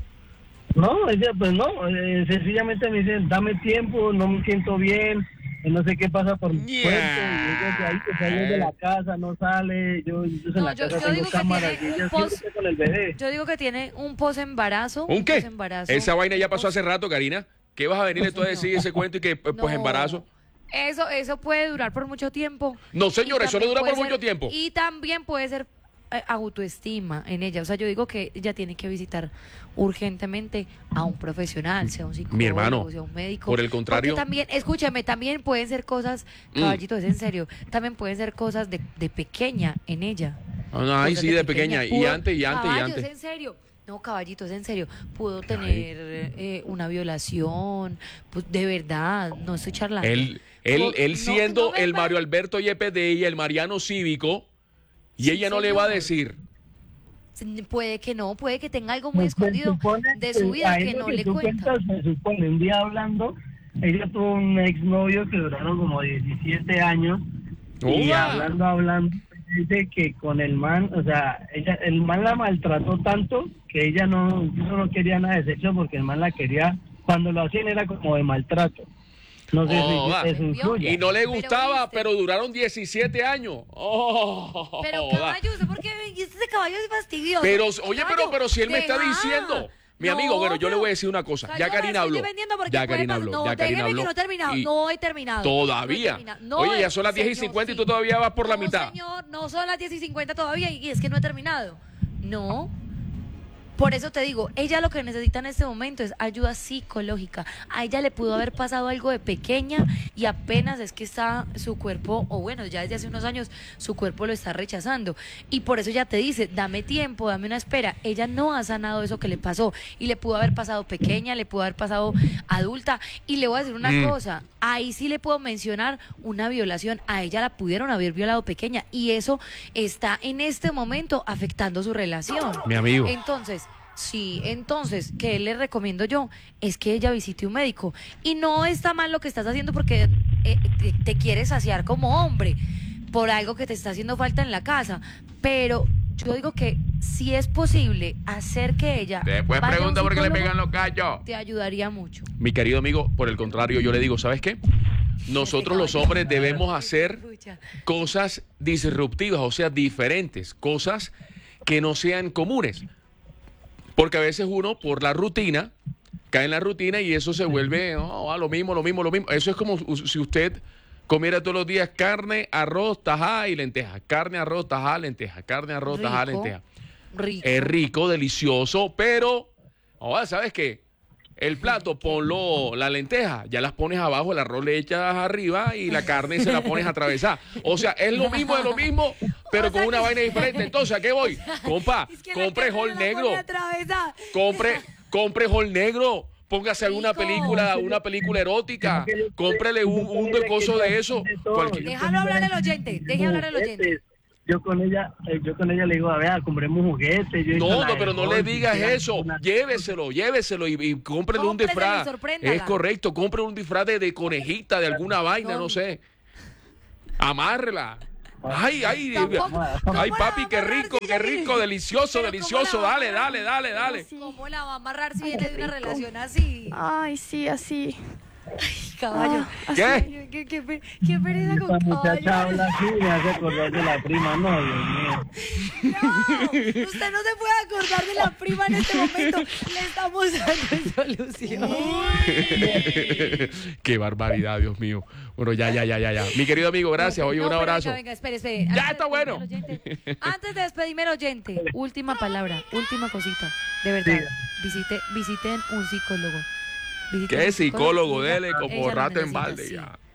Speaker 10: No, ella pues no, eh, sencillamente me dice, dame tiempo, no me siento bien, eh, no sé qué pasa por mi
Speaker 1: Yeah.
Speaker 10: cuerpo, y ella de ahí que sale de la casa, no sale, yo incluso en
Speaker 6: No,
Speaker 10: la
Speaker 6: yo-
Speaker 10: casa
Speaker 6: yo
Speaker 10: tengo
Speaker 6: digo que
Speaker 10: cámaras,
Speaker 6: tiene
Speaker 10: y
Speaker 6: un
Speaker 10: ella
Speaker 6: post-
Speaker 10: siempre está con el bebé.
Speaker 6: Yo digo que tiene un posembarazo.
Speaker 1: ¿Un qué?
Speaker 6: posembarazo.
Speaker 1: Esa vaina ya pasó hace rato, Karina. ¿Qué vas a venirle tú a decir ese cuento y que pues
Speaker 6: No.
Speaker 1: embarazo?
Speaker 6: Eso, eso puede durar por mucho tiempo.
Speaker 1: No, señor,
Speaker 6: Y
Speaker 1: eso no
Speaker 6: también
Speaker 1: dura por
Speaker 6: puede
Speaker 1: mucho
Speaker 6: ser-
Speaker 1: tiempo.
Speaker 6: Y también puede ser eh, autoestima en ella. O sea, yo digo que ella tiene que visitar urgentemente a un profesional, sea un psicólogo,
Speaker 1: Mi hermano,
Speaker 6: sea un médico.
Speaker 1: por el contrario-
Speaker 6: Porque también, escúchame, también pueden ser cosas,
Speaker 1: Mm.
Speaker 6: caballito, es en serio, también pueden ser cosas de, de pequeña en ella.
Speaker 1: Ah, no, ay,
Speaker 6: Cosas
Speaker 1: sí, de pequeña. Y
Speaker 6: Pudo-
Speaker 1: antes, y antes, y
Speaker 6: Caballos,
Speaker 1: antes.
Speaker 6: en serio. No, caballitos, en serio. Pudo tener eh, una violación, pues de verdad, no estoy charlando.
Speaker 1: Él, él,
Speaker 6: No,
Speaker 1: él
Speaker 6: no,
Speaker 1: siendo
Speaker 6: no me
Speaker 1: el
Speaker 6: va-
Speaker 1: Mario Alberto Yepes de ella, el Mariano Cívico, y
Speaker 6: Sí,
Speaker 1: ella no le va a
Speaker 6: señor.
Speaker 1: decir.
Speaker 6: Puede que no, puede que tenga algo muy
Speaker 10: Pues, se
Speaker 6: escondido
Speaker 10: supone
Speaker 6: de su
Speaker 10: que
Speaker 6: vida
Speaker 10: ahí
Speaker 6: que
Speaker 10: lo
Speaker 6: no le
Speaker 10: tú
Speaker 6: cuenta.
Speaker 10: cuentas, se supone, un día hablando, ella tuvo un exnovio que duraron como diecisiete años, y
Speaker 1: ¡Uva!
Speaker 10: hablando, hablando, dice que con el man, o sea, ella, el man la maltrató tanto que ella no, incluso no quería nada de sexo porque el man la quería, cuando lo hacían era como de maltrato. No sé
Speaker 1: Oh, va.
Speaker 10: si eso influye.
Speaker 1: Y no le gustaba,
Speaker 6: viste.
Speaker 1: pero duraron diecisiete años. Oh,
Speaker 6: Pero
Speaker 1: va.
Speaker 6: caballo, ¿usted por qué? Este caballo es fastidioso.
Speaker 1: Pero, oye,
Speaker 6: Caballo,
Speaker 1: pero, pero si él me está
Speaker 6: deja.
Speaker 1: diciendo. Mi
Speaker 6: No,
Speaker 1: amigo, bueno, yo le
Speaker 6: pero-
Speaker 1: voy a decir una cosa.
Speaker 6: O sea,
Speaker 1: Ya
Speaker 6: yo me
Speaker 1: Karina
Speaker 6: estoy
Speaker 1: habló.
Speaker 6: defendiendo porque
Speaker 1: Ya
Speaker 6: puede
Speaker 1: Karina
Speaker 6: pasar-
Speaker 1: habló.
Speaker 6: No,
Speaker 1: Ya Karina
Speaker 6: déjeme
Speaker 1: habló.
Speaker 6: que no he terminado.
Speaker 1: Y
Speaker 6: No he terminado.
Speaker 1: Todavía.
Speaker 6: No he terminado. No
Speaker 1: Oye, ya
Speaker 6: he-
Speaker 1: son las diez y
Speaker 6: señor,
Speaker 1: cincuenta y
Speaker 6: sí.
Speaker 1: tú todavía vas por la
Speaker 6: No,
Speaker 1: mitad.
Speaker 6: señor, no son las diez y cincuenta todavía y es que no he terminado. No. Por eso te digo, ella lo que necesita en este momento es ayuda psicológica. A ella le pudo haber pasado algo de pequeña y apenas es que está su cuerpo, o bueno, ya desde hace unos años su cuerpo lo está rechazando. Y por eso ella te dice, dame tiempo, dame una espera. Ella no ha sanado eso que le pasó. Y le pudo haber pasado pequeña, le pudo haber pasado adulta. Y le voy a decir una
Speaker 1: Mm.
Speaker 6: cosa, ahí sí le puedo mencionar una violación. A ella la pudieron haber violado pequeña y eso está en este momento afectando su relación.
Speaker 1: Mi amigo.
Speaker 6: Entonces, sí, entonces, ¿qué le recomiendo yo? Es que ella visite un médico. Y no está mal lo que estás haciendo porque eh, te, te quieres saciar como hombre por algo que te está haciendo falta en la casa. Pero yo digo que si es posible hacer que ella
Speaker 1: Después
Speaker 6: vaya a un
Speaker 1: pregunta por qué le
Speaker 6: psicólogo,
Speaker 1: pegan los cachos.
Speaker 6: te ayudaría mucho.
Speaker 1: Mi querido amigo, por el contrario, yo le digo, ¿sabes qué? Nosotros los hombres debemos hacer cosas disruptivas, o sea, diferentes, cosas que no sean comunes. Porque a veces uno, por la rutina, cae en la rutina y eso se vuelve oh, ah, lo mismo, lo mismo, lo mismo. Eso es como si usted comiera todos los días carne, arroz, tajada y lenteja. Carne, arroz, tajada, lenteja. Carne, arroz, tajada,
Speaker 6: Rico.
Speaker 1: lenteja.
Speaker 6: Rico.
Speaker 1: Es rico, delicioso, pero, oh, ¿sabes qué? El plato, ponlo, la lenteja, ya las pones abajo, el arroz le echas arriba y la carne se la pones atravesada. O sea, es lo mismo de lo mismo, pero
Speaker 6: O
Speaker 1: con
Speaker 6: sea
Speaker 1: una
Speaker 6: que-
Speaker 1: vaina diferente. Entonces, ¿a qué voy? Compa,
Speaker 6: Es que la
Speaker 1: compre
Speaker 6: carne
Speaker 1: hol
Speaker 6: no la
Speaker 1: negro,
Speaker 6: pone atravesada.
Speaker 1: compre, compre hol negro, póngase alguna
Speaker 6: Rico.
Speaker 1: película, una película erótica, cómprele un, un coso de eso. Cualquier-
Speaker 6: Déjalo hablar el oyente, deje hablar el oyente.
Speaker 10: yo con ella, eh, yo con ella le digo, a ver, compremos un juguete. Yo hice
Speaker 1: No,
Speaker 10: la
Speaker 1: no,
Speaker 10: de
Speaker 1: pero no
Speaker 10: Hulk,
Speaker 1: le digas
Speaker 10: hice la-
Speaker 1: eso.
Speaker 10: una-
Speaker 1: Lléveselo, lléveselo y, y cómprele un
Speaker 6: Cómpreselo y
Speaker 1: disfraz.
Speaker 6: sorpréndala.
Speaker 1: Es correcto, compre un disfraz de, de conejita, de alguna vaina, no sé. Amárrela. Ay, ay,
Speaker 6: Tampoco-
Speaker 1: ay,
Speaker 6: ¿cómo
Speaker 1: papi,
Speaker 6: la
Speaker 1: qué
Speaker 6: va a amarrar
Speaker 1: rico,
Speaker 6: si
Speaker 1: qué
Speaker 6: ella
Speaker 1: rico,
Speaker 6: viene-
Speaker 1: delicioso,
Speaker 6: Pero
Speaker 1: delicioso.
Speaker 6: ¿cómo la va a
Speaker 1: Dale,
Speaker 6: amarrar?
Speaker 1: dale, dale, dale.
Speaker 6: ¿Cómo la va a amarrar si viene de una relación así?
Speaker 11: Ay, sí, así.
Speaker 6: Caballo.
Speaker 11: Ah,
Speaker 1: ¿Qué?
Speaker 6: Ay, ¿Qué, qué, pe- qué pereza
Speaker 10: Esta
Speaker 6: con
Speaker 10: muchacha
Speaker 6: caballo.
Speaker 10: habla así, me hace acordar de la prima, no, Dios mío.
Speaker 6: No, usted no se puede acordar de la prima en este momento. Le estamos dando solución.
Speaker 1: Qué barbaridad, Dios mío. Bueno, ya, ya, ya, ya, ya. Mi querido amigo, gracias. Oye,
Speaker 6: No,
Speaker 1: un
Speaker 6: pero
Speaker 1: abrazo.
Speaker 6: Venga, venga, espere, espere.
Speaker 1: Ya
Speaker 6: Antes
Speaker 1: está
Speaker 6: de
Speaker 1: bueno.
Speaker 6: despedirme al oyente- Antes de despedirme al oyente, última palabra, última cosita. De verdad, visite, visiten un psicólogo. Visiten
Speaker 1: ¿Qué
Speaker 6: un
Speaker 1: psicólogo?
Speaker 6: y diga,
Speaker 1: Dele
Speaker 6: "Ella
Speaker 1: como
Speaker 6: lo
Speaker 1: rato en
Speaker 6: necesita",
Speaker 1: balde
Speaker 6: sí.
Speaker 1: ya.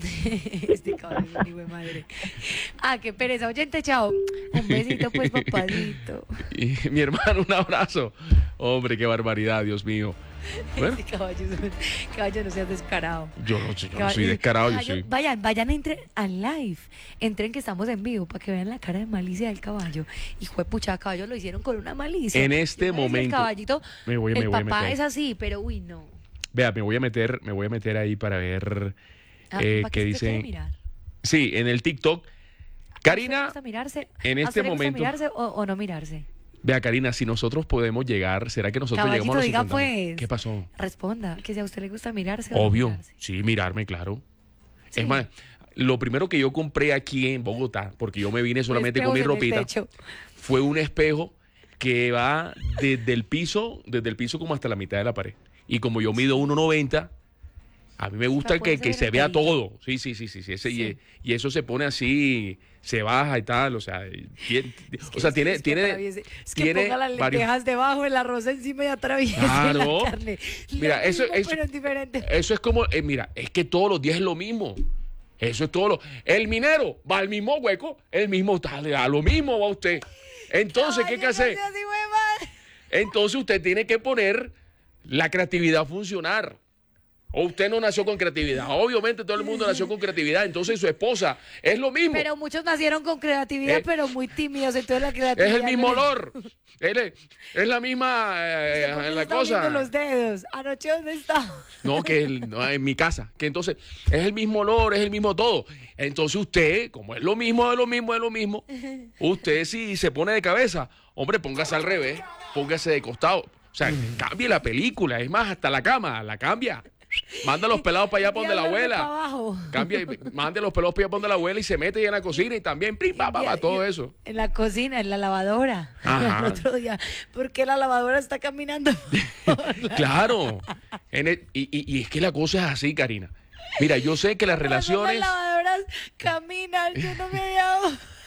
Speaker 6: Este cabrón es un hijo de madre. Ah, qué pereza. Oyente, chao. Un besito, pues, papadito.
Speaker 1: Y mi hermano, un abrazo. Hombre, qué barbaridad, Dios mío. Bueno,
Speaker 6: Este caballo, es un- caballo, no seas descarado.
Speaker 1: yo no, yo no
Speaker 6: Caballo-
Speaker 1: soy descarado, yo
Speaker 6: caballo,
Speaker 1: soy.
Speaker 6: Vayan, vayan, entren al live. Entren que estamos en vivo para que vean la cara de malicia del caballo. Hijo de pucha, caballo lo hicieron con una malicia.
Speaker 1: En este
Speaker 6: Yo me decía,
Speaker 1: momento,
Speaker 6: El caballito,
Speaker 1: me voy-
Speaker 6: el
Speaker 1: me voy a
Speaker 6: papá
Speaker 1: meter.
Speaker 6: es así, pero uy, no.
Speaker 1: Vea, me voy a meter, me voy a meter ahí para ver
Speaker 6: Ah,
Speaker 1: eh,
Speaker 6: ¿para
Speaker 1: qué
Speaker 6: qué se quiere
Speaker 1: dice.
Speaker 6: mirar?
Speaker 1: Sí, en el TikTok.
Speaker 6: ¿A usted le
Speaker 1: Karina,
Speaker 6: gusta mirarse?
Speaker 1: en
Speaker 6: ¿A
Speaker 1: este
Speaker 6: usted le gusta
Speaker 1: momento-
Speaker 6: mirarse o, o no mirarse?
Speaker 1: vea, Karina, si nosotros podemos llegar, ¿será que nosotros
Speaker 6: Caballito,
Speaker 1: llegamos a los
Speaker 6: diga,
Speaker 1: cincuenta mil?
Speaker 6: pues.
Speaker 1: ¿Qué pasó?
Speaker 6: Responda, que si a usted le gusta mirarse o no
Speaker 1: Obvio,
Speaker 6: mirarse.
Speaker 1: sí, mirarme, claro.
Speaker 6: Sí.
Speaker 1: Es más, lo primero que yo compré aquí en Bogotá, porque yo me vine solamente con mi
Speaker 6: Espejos en el
Speaker 1: ropita,
Speaker 6: techo.
Speaker 1: fue un espejo que va desde el piso, desde el piso como hasta la mitad de la pared. Y como yo mido uno noventa, a mí me gusta
Speaker 6: Para
Speaker 1: que,
Speaker 6: poderse
Speaker 1: que
Speaker 6: ver
Speaker 1: se
Speaker 6: el
Speaker 1: vea
Speaker 6: pelito.
Speaker 1: todo. Sí, sí, sí, sí. sí, ese-
Speaker 6: Sí.
Speaker 1: Y, y eso se pone así, se baja y tal. O sea, tiene, o sea,
Speaker 6: Es que-
Speaker 1: tiene,
Speaker 6: es que
Speaker 1: tiene,
Speaker 6: atraviese- es que
Speaker 1: tiene
Speaker 6: ponga las
Speaker 1: varios-
Speaker 6: lentejas debajo, el arroz encima y atraviese
Speaker 1: Claro.
Speaker 6: la carne.
Speaker 1: Mira,
Speaker 6: Lo
Speaker 1: eso-
Speaker 6: mismo,
Speaker 1: eso-
Speaker 6: pero es diferente.
Speaker 1: Eso es como, eh, mira, es que todos los días es lo mismo. Eso es todo lo. El minero va al mismo hueco, el mismo, dale, a lo mismo va usted. Entonces, ¿qué hay que
Speaker 6: Caballo,
Speaker 1: hacer?
Speaker 6: no sea así, güey, madre.
Speaker 1: Entonces usted tiene que poner la creatividad a funcionar. O usted no nació con creatividad. Obviamente todo el mundo nació con creatividad. Entonces su esposa es lo mismo.
Speaker 6: Pero muchos nacieron con creatividad,
Speaker 1: Eh,
Speaker 6: pero muy tímidos. Entonces la creatividad.
Speaker 1: Es el mismo
Speaker 6: no-
Speaker 1: olor. Es, es- es la misma eh,
Speaker 6: ¿Por qué se
Speaker 1: la
Speaker 6: está oliendo
Speaker 1: cosa.
Speaker 6: los dedos. Anoche, ¿dónde está?
Speaker 1: No, que el- no, en mi casa. Que entonces es el mismo olor, es el mismo todo. Entonces usted, como es lo mismo, es lo mismo, es lo mismo, usted si se pone de cabeza, hombre, póngase al revés, póngase de costado. O sea, cambie la película. Es más, hasta la cama, la cambia. Manda los pelados para allá, para donde la
Speaker 6: Diablo,
Speaker 1: abuela.
Speaker 6: para abajo.
Speaker 1: Cambia, y mande los pelos para allá, para donde la abuela y se mete ya en la cocina y también, pim, pa, pa, pa, todo eso.
Speaker 6: En la cocina, en la lavadora.
Speaker 1: Ajá.
Speaker 6: El otro día. Porque la lavadora está caminando.
Speaker 1: Claro. En el- y, y- y es que la cosa es así, Karina. Mira, yo sé que las relaciones.
Speaker 6: Las lavadoras caminan. Yo no me había dado.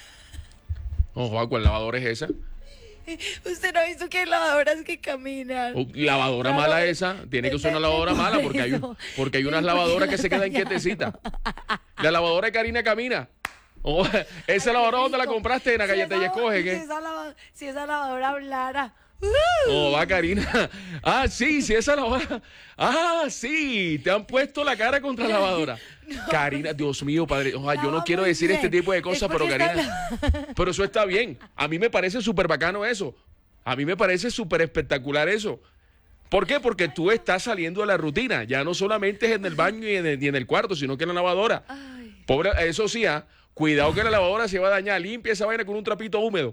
Speaker 1: No, joder, ¿cuál lavadora es esa?
Speaker 6: Usted no ha visto que hay lavadoras que caminan.
Speaker 1: Oh, lavadora
Speaker 6: Lavadora-
Speaker 1: mala esa, tiene que ser una lavadora
Speaker 6: Por
Speaker 1: mala porque hay, un-
Speaker 6: eso.
Speaker 1: porque hay unas
Speaker 6: ¿Y por qué
Speaker 1: lavadoras
Speaker 6: no
Speaker 1: que se
Speaker 6: está
Speaker 1: quedan
Speaker 6: allá?
Speaker 1: quietecitas. La lavadora de Karina camina. Oh, esa lavadora donde la compraste en la
Speaker 6: Si
Speaker 1: galleta y
Speaker 6: esa-
Speaker 1: escoge,
Speaker 6: si
Speaker 1: ¿qué?
Speaker 6: esa, lava- si esa lavadora hablara.
Speaker 1: Oh, va Karina. Ah, sí, sí, esa lavadora. Ah, sí, te han puesto la cara contra la lavadora. Karina, Dios mío, padre. Ojalá, yo no
Speaker 6: No,
Speaker 1: quiero
Speaker 6: muy
Speaker 1: decir este
Speaker 6: bien.
Speaker 1: tipo de
Speaker 6: Es
Speaker 1: cosas, pero
Speaker 6: porque está
Speaker 1: Karina. Pero eso está bien. A mí me parece súper bacano eso. A mí me parece súper espectacular eso. ¿Por qué? Porque tú estás saliendo de la rutina. Ya no solamente es en el baño y en el, y en el cuarto, sino que en la lavadora.
Speaker 6: Ay.
Speaker 1: Pobre, eso sí, ah, cuidado que la lavadora se va a dañar. Limpia esa vaina con un trapito húmedo.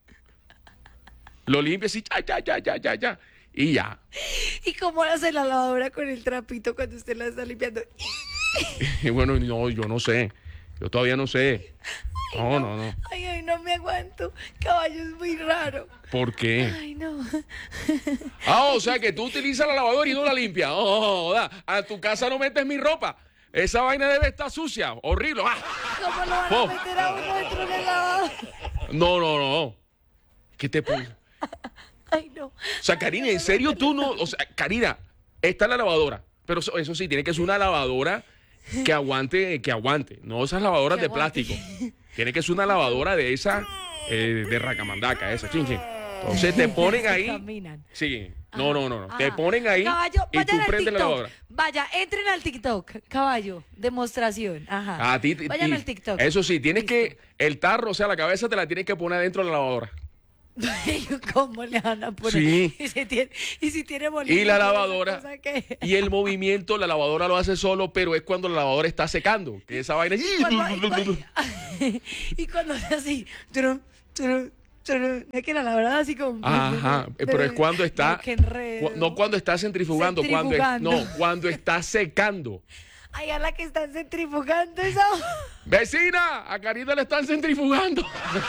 Speaker 1: Lo limpia así, ya, ya, ya, ya, ya, ya. Y ya.
Speaker 6: ¿Y cómo hace la lavadora con el trapito cuando usted la está limpiando?
Speaker 1: Y bueno, no, yo no sé. Yo todavía no sé. No, no, no.
Speaker 6: Ay, ay, no me aguanto. Caballo es muy raro.
Speaker 1: ¿Por qué?
Speaker 6: Ay, no.
Speaker 1: Ah, o sea que tú utilizas la lavadora y no la limpias. Oh, joda. A tu casa no metes mi ropa. Esa vaina debe estar sucia, horrible. Ah.
Speaker 6: ¿Cómo lo van
Speaker 1: Oh.
Speaker 6: a meter a uno dentro de la lavadora?
Speaker 1: No, no, no. ¿Qué te pone?
Speaker 6: Ay, no.
Speaker 1: O sea, Karina, ¿en serio tú no? O sea, Karina, está la lavadora. Pero eso, eso sí, tiene que ser una lavadora que aguante, que aguante. No esas lavadoras
Speaker 6: Que
Speaker 1: de
Speaker 6: aguante.
Speaker 1: plástico. Tiene que ser una lavadora de esa, eh, de racamandaca, esa, chin, chin. Entonces te ponen
Speaker 6: Que
Speaker 1: ahí.
Speaker 6: caminan.
Speaker 1: Sí. No, no, no, no.
Speaker 6: Ajá.
Speaker 1: Te ponen ahí
Speaker 6: Caballo,
Speaker 1: y tú
Speaker 6: vayan al
Speaker 1: prendes la
Speaker 6: TikTok.
Speaker 1: lavadora.
Speaker 6: Vaya, entren al TikTok, caballo, demostración. Ajá.
Speaker 1: A ti,
Speaker 6: Vayan
Speaker 1: y-
Speaker 6: al TikTok.
Speaker 1: Eso sí, tienes
Speaker 6: Listo.
Speaker 1: que, el tarro, o sea, la cabeza te la tienes que poner dentro de la lavadora.
Speaker 6: ¿Cómo le van a poner?
Speaker 1: Sí.
Speaker 6: Y si tiene, y si tiene bolillo,
Speaker 1: Y la
Speaker 6: ¿esa
Speaker 1: lavadora,
Speaker 6: cosa qué?
Speaker 1: y el movimiento, la lavadora lo hace solo, pero es cuando la lavadora está secando, que esa vaina...
Speaker 6: Y cuando, y cuando- y cuando hace así, trum, trum, trum, es que la lavadora así como...
Speaker 1: Ajá, pero es cuando está...
Speaker 6: No, qué enredo.
Speaker 1: cu- No cuando está centrifugando, cuando es-
Speaker 6: Centrifugando.
Speaker 1: no, cuando está secando.
Speaker 6: Ay, a la que están centrifugando esa...
Speaker 1: ¡Vecina! A Karina le están centrifugando.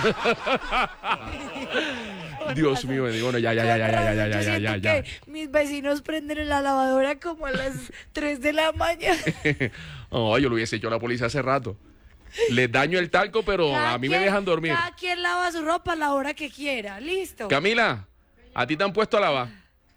Speaker 1: Dios mío, me digo, bueno, ya, ya, ya, ya, ya, ya, ya,
Speaker 6: Yo
Speaker 1: ya, ya,
Speaker 6: siento
Speaker 1: ya.
Speaker 6: que mis vecinos prenden en la lavadora como a las tres de la mañana.
Speaker 1: Oh, yo lo hubiese hecho a la policía hace rato. Les daño el talco, pero
Speaker 6: Cada
Speaker 1: a mí me
Speaker 6: quien-
Speaker 1: dejan dormir.
Speaker 6: Cada quien lava su ropa a la hora que quiera. Listo.
Speaker 1: Camila, ¿a ti te han puesto a lavar?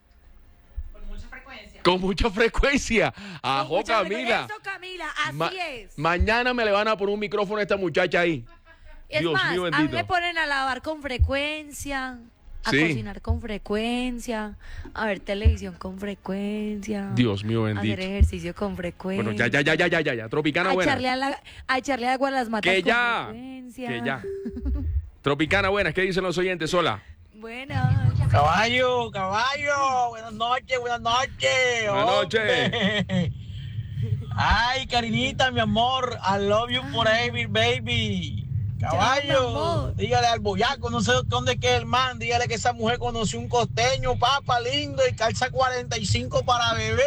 Speaker 1: Con mucha frecuencia. Ajo,
Speaker 6: Mucha-
Speaker 1: Camila.
Speaker 6: Eso, Camila, así
Speaker 1: Ma-
Speaker 6: es.
Speaker 1: Mañana me le van a poner un micrófono a esta muchacha ahí.
Speaker 6: Es
Speaker 1: Dios
Speaker 6: más,
Speaker 1: mío,
Speaker 6: a mí
Speaker 1: bendito.
Speaker 6: me ponen a lavar con frecuencia, a
Speaker 1: Sí.
Speaker 6: cocinar con frecuencia, a ver televisión con frecuencia.
Speaker 1: Dios mío,
Speaker 6: a hacer
Speaker 1: bendito.
Speaker 6: ejercicio con frecuencia.
Speaker 1: Bueno, ya, ya, ya, ya, ya, ya, ya. Tropicana
Speaker 6: a
Speaker 1: buena.
Speaker 6: echarle, a, la- a echarle agua a las matas
Speaker 1: Que
Speaker 6: con
Speaker 1: ya.
Speaker 6: frecuencia.
Speaker 1: Que ya. Tropicana buena. ¿Qué dicen los oyentes? Hola.
Speaker 6: Buenas.
Speaker 11: Caballo, caballo, buenas noches, buenas noches.
Speaker 1: Buenas noches.
Speaker 11: hombre. Ay, Karinita, mi amor, I love you forever, baby.
Speaker 6: mi
Speaker 11: Caballo,
Speaker 6: amor.
Speaker 11: dígale al boyaco, no sé dónde queda el man, dígale que esa mujer conoció un costeño, papa lindo, y calza cuarenta y cinco para bebé.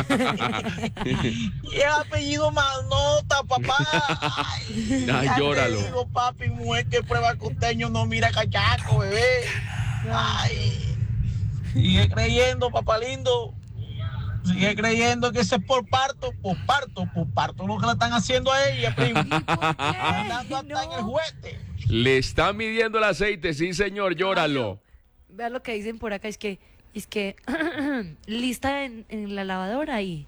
Speaker 11: Y el apellido Manota, papá. Ay,
Speaker 1: Ay,
Speaker 11: ya te
Speaker 1: llóralo.
Speaker 11: digo, papi, mujer que prueba costeño no mira cachaco, bebé. Ay, sigue creyendo, papá lindo. Sigue creyendo que ese es por parto, por parto, por parto lo que le están haciendo a ella, primo. Andando hasta en el juguete.
Speaker 1: Le están midiendo el aceite, sí, señor. Llóralo.
Speaker 6: Vean lo que dicen por acá, es que, es que lista en, en la lavadora y,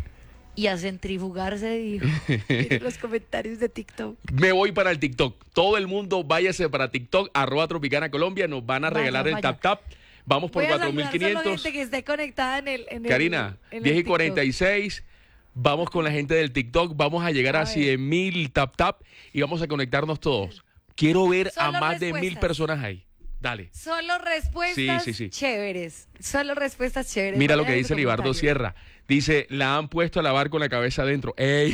Speaker 6: y a centrifugarse, dijo. Miren los comentarios de TikTok.
Speaker 1: Me voy para el TikTok. Todo el mundo váyase para TikTok, arroba Tropicana Colombia. Nos van a
Speaker 6: Vaya,
Speaker 1: regalar el
Speaker 6: vaya.
Speaker 1: tap tap. Vamos por
Speaker 6: Voy a
Speaker 1: cuatro mil
Speaker 6: saludar solo
Speaker 1: quinientos.
Speaker 6: gente que esté conectada en el, en el-
Speaker 1: Karina,
Speaker 6: en el
Speaker 1: diez y
Speaker 6: TikTok.
Speaker 1: cuarenta y seis. Vamos con la gente del TikTok. Vamos a llegar a,
Speaker 6: A ver.
Speaker 1: cien mil tap tap y vamos a conectarnos todos. Quiero ver a
Speaker 6: Solo
Speaker 1: más de mil
Speaker 6: respuestas.
Speaker 1: personas ahí. Dale.
Speaker 6: Solo respuestas
Speaker 1: Sí, sí, sí.
Speaker 6: chéveres. Solo respuestas chéveres.
Speaker 1: Mira lo
Speaker 6: Vayan
Speaker 1: que
Speaker 6: en
Speaker 1: dice
Speaker 6: los
Speaker 1: Libardo
Speaker 6: comentarios.
Speaker 1: Sierra. Dice, la han puesto a lavar con la cabeza adentro. ¡Ey!
Speaker 6: Ey,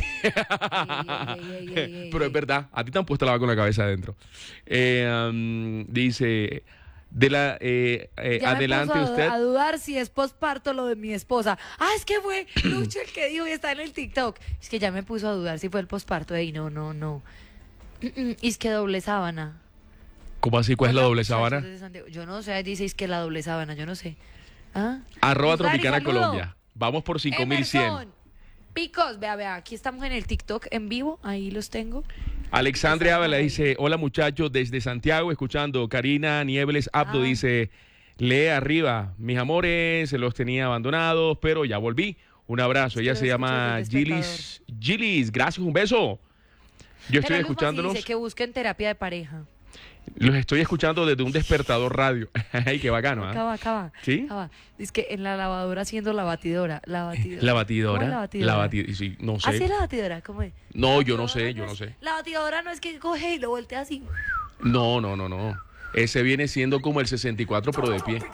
Speaker 6: ey, ey, ey, ey,
Speaker 1: Pero es
Speaker 6: ey.
Speaker 1: verdad, a ti te han puesto a lavar con la cabeza adentro. Eh, um, dice, de la eh, eh,
Speaker 6: Ya me
Speaker 1: adelante
Speaker 6: puso a,
Speaker 1: usted.
Speaker 6: a dudar si es posparto lo de mi esposa. Ah, es que fue Lucho el que dijo y está en el TikTok. Es que ya me puso a dudar si fue el posparto. Ey, no, no, no. Y es que doble sábana.
Speaker 1: ¿Cómo así? ¿Cuál es la
Speaker 6: Hola,
Speaker 1: doble
Speaker 6: muchachos
Speaker 1: sábana?
Speaker 6: de Santiago. Yo no sé, dice es que la doble sábana, yo no sé. ¿Ah?
Speaker 1: Arroba
Speaker 6: Luz Dari,
Speaker 1: Tropicana
Speaker 6: saludo.
Speaker 1: Colombia. Vamos por cinco mil cien.
Speaker 6: Emerson, Picos, vea, vea, aquí estamos en el TikTok en vivo, ahí los tengo.
Speaker 1: Alexandria Ávila dice, hola muchachos, desde Santiago, escuchando. Karina Niebles Abdo
Speaker 6: Ah.
Speaker 1: dice, lee arriba, mis amores, los tenía abandonados, pero ya volví. Un abrazo. Ella
Speaker 6: lo
Speaker 1: se llama
Speaker 6: escucho desde
Speaker 1: Gilis. Gilis, gracias, un beso. Yo estoy
Speaker 6: Mira, Luz Masi
Speaker 1: escuchándolos.
Speaker 6: dice que busquen terapia de pareja.
Speaker 1: Los estoy escuchando desde un despertador radio. Ay, qué bacano, ¿ah?
Speaker 6: Acaba, acaba.
Speaker 1: ¿Sí?
Speaker 6: acaba. Es que en la lavadora haciendo la batidora. La batidora.
Speaker 1: La batidora.
Speaker 6: ¿Cómo es la batidora?
Speaker 1: La bati- sí, no
Speaker 6: ¿Así es
Speaker 1: sé.
Speaker 6: la batidora? ¿Cómo es?
Speaker 1: No,
Speaker 6: La
Speaker 1: yo no
Speaker 6: batidora
Speaker 1: sé, yo no
Speaker 6: es-
Speaker 1: sé.
Speaker 6: La batidora no es que coge y lo voltea así.
Speaker 1: No, no, no, no. Ese viene siendo como el sesenta y cuatro, pero de pie.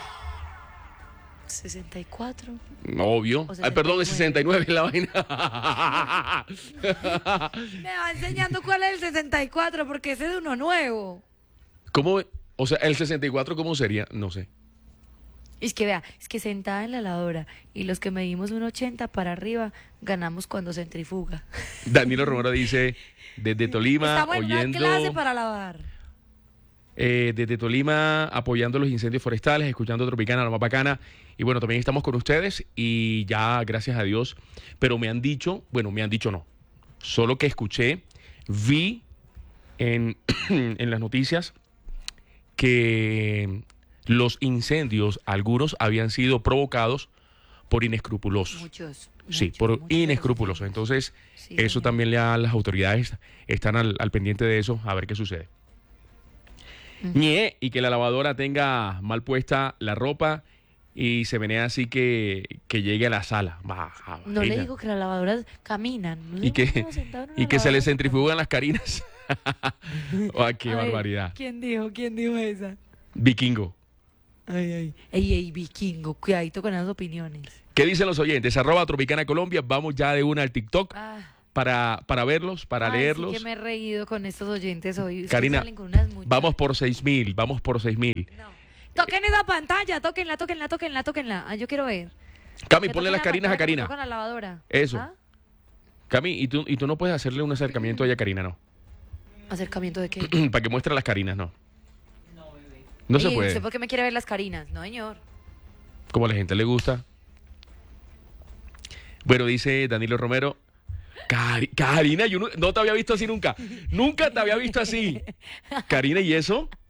Speaker 6: sesenta y cuatro.
Speaker 1: Obvio.
Speaker 6: O
Speaker 1: Ay, perdón, es sesenta y nueve la vaina.
Speaker 6: Me va enseñando cuál es el sesenta y cuatro porque ese es de uno nuevo.
Speaker 1: ¿Cómo? O sea, el sesenta y cuatro, ¿cómo sería? No sé.
Speaker 6: Es que vea, es que sentada en la lavadora y los que medimos un ochenta para arriba ganamos cuando centrifuga.
Speaker 1: Danilo Romero dice, desde Tolima,
Speaker 6: Estamos en una
Speaker 1: oyendo...
Speaker 6: clase para lavar.
Speaker 1: eh, desde Tolima, apoyando los incendios forestales, escuchando Tropicana, la más bacana. Y bueno, también estamos con ustedes y ya, gracias a Dios. Pero me han dicho, bueno, me han dicho no. Solo que escuché, vi en, en las noticias que los incendios, algunos habían sido provocados por inescrupulosos.
Speaker 6: Muchos.
Speaker 1: Sí,
Speaker 6: muchos,
Speaker 1: por
Speaker 6: muchos de
Speaker 1: inescrupulosos.
Speaker 6: los
Speaker 1: Entonces,
Speaker 6: Sí,
Speaker 1: eso
Speaker 6: señor.
Speaker 1: también le da, las autoridades están al, al pendiente de eso, a ver qué sucede.
Speaker 6: Ujú.
Speaker 1: Ñe, y que la lavadora tenga mal puesta la ropa y se menea así que, que llegue a la sala. Baja,
Speaker 6: No
Speaker 1: vaina.
Speaker 6: le digo que las lavadoras caminan. ¿No le
Speaker 1: Y que,
Speaker 6: digo uno sentado en una
Speaker 1: y que se le
Speaker 6: lavadora?
Speaker 1: centrifugan las carinas. ¡Ah, qué
Speaker 6: A ver,
Speaker 1: barbaridad!
Speaker 6: ¿Quién dijo? ¿Quién dijo esa?
Speaker 1: Vikingo.
Speaker 6: Ay, ay. Ey, ey, vikingo, cuidadito con esas opiniones.
Speaker 1: ¿Qué dicen los oyentes? Arroba Tropicana Colombia. Vamos ya de una al TikTok
Speaker 6: Ah,
Speaker 1: para, para verlos, para
Speaker 6: ay,
Speaker 1: leerlos.
Speaker 6: Sí que me he reído con estos oyentes hoy. Ustedes
Speaker 1: Karina,
Speaker 6: salen con unas muchas-
Speaker 1: vamos por seis mil, vamos por seis mil.
Speaker 6: Toquen esa pantalla, tóquenla, tóquenla, tóquenla, tóquenla. Ah, yo quiero ver.
Speaker 1: Cami,
Speaker 6: Que
Speaker 1: ponle
Speaker 6: toquen
Speaker 1: las
Speaker 6: la
Speaker 1: carinas a
Speaker 6: pantalla
Speaker 1: Karina.
Speaker 6: como tocan la lavadora.
Speaker 1: Eso.
Speaker 6: ¿Ah?
Speaker 1: Cami, ¿y tú, y tú no puedes hacerle un acercamiento a ella, Karina, no?
Speaker 6: ¿Acercamiento de qué?
Speaker 1: Para que muestre las carinas, no. No se
Speaker 6: Ey,
Speaker 1: puede.
Speaker 6: ¿Usted por qué me quiere ver las carinas? No, señor.
Speaker 1: Como a la gente le gusta. Bueno, dice Danilo Romero. Cari- Karina, yo no, no te había visto así nunca. Nunca te había visto así. Karina, ¿y eso?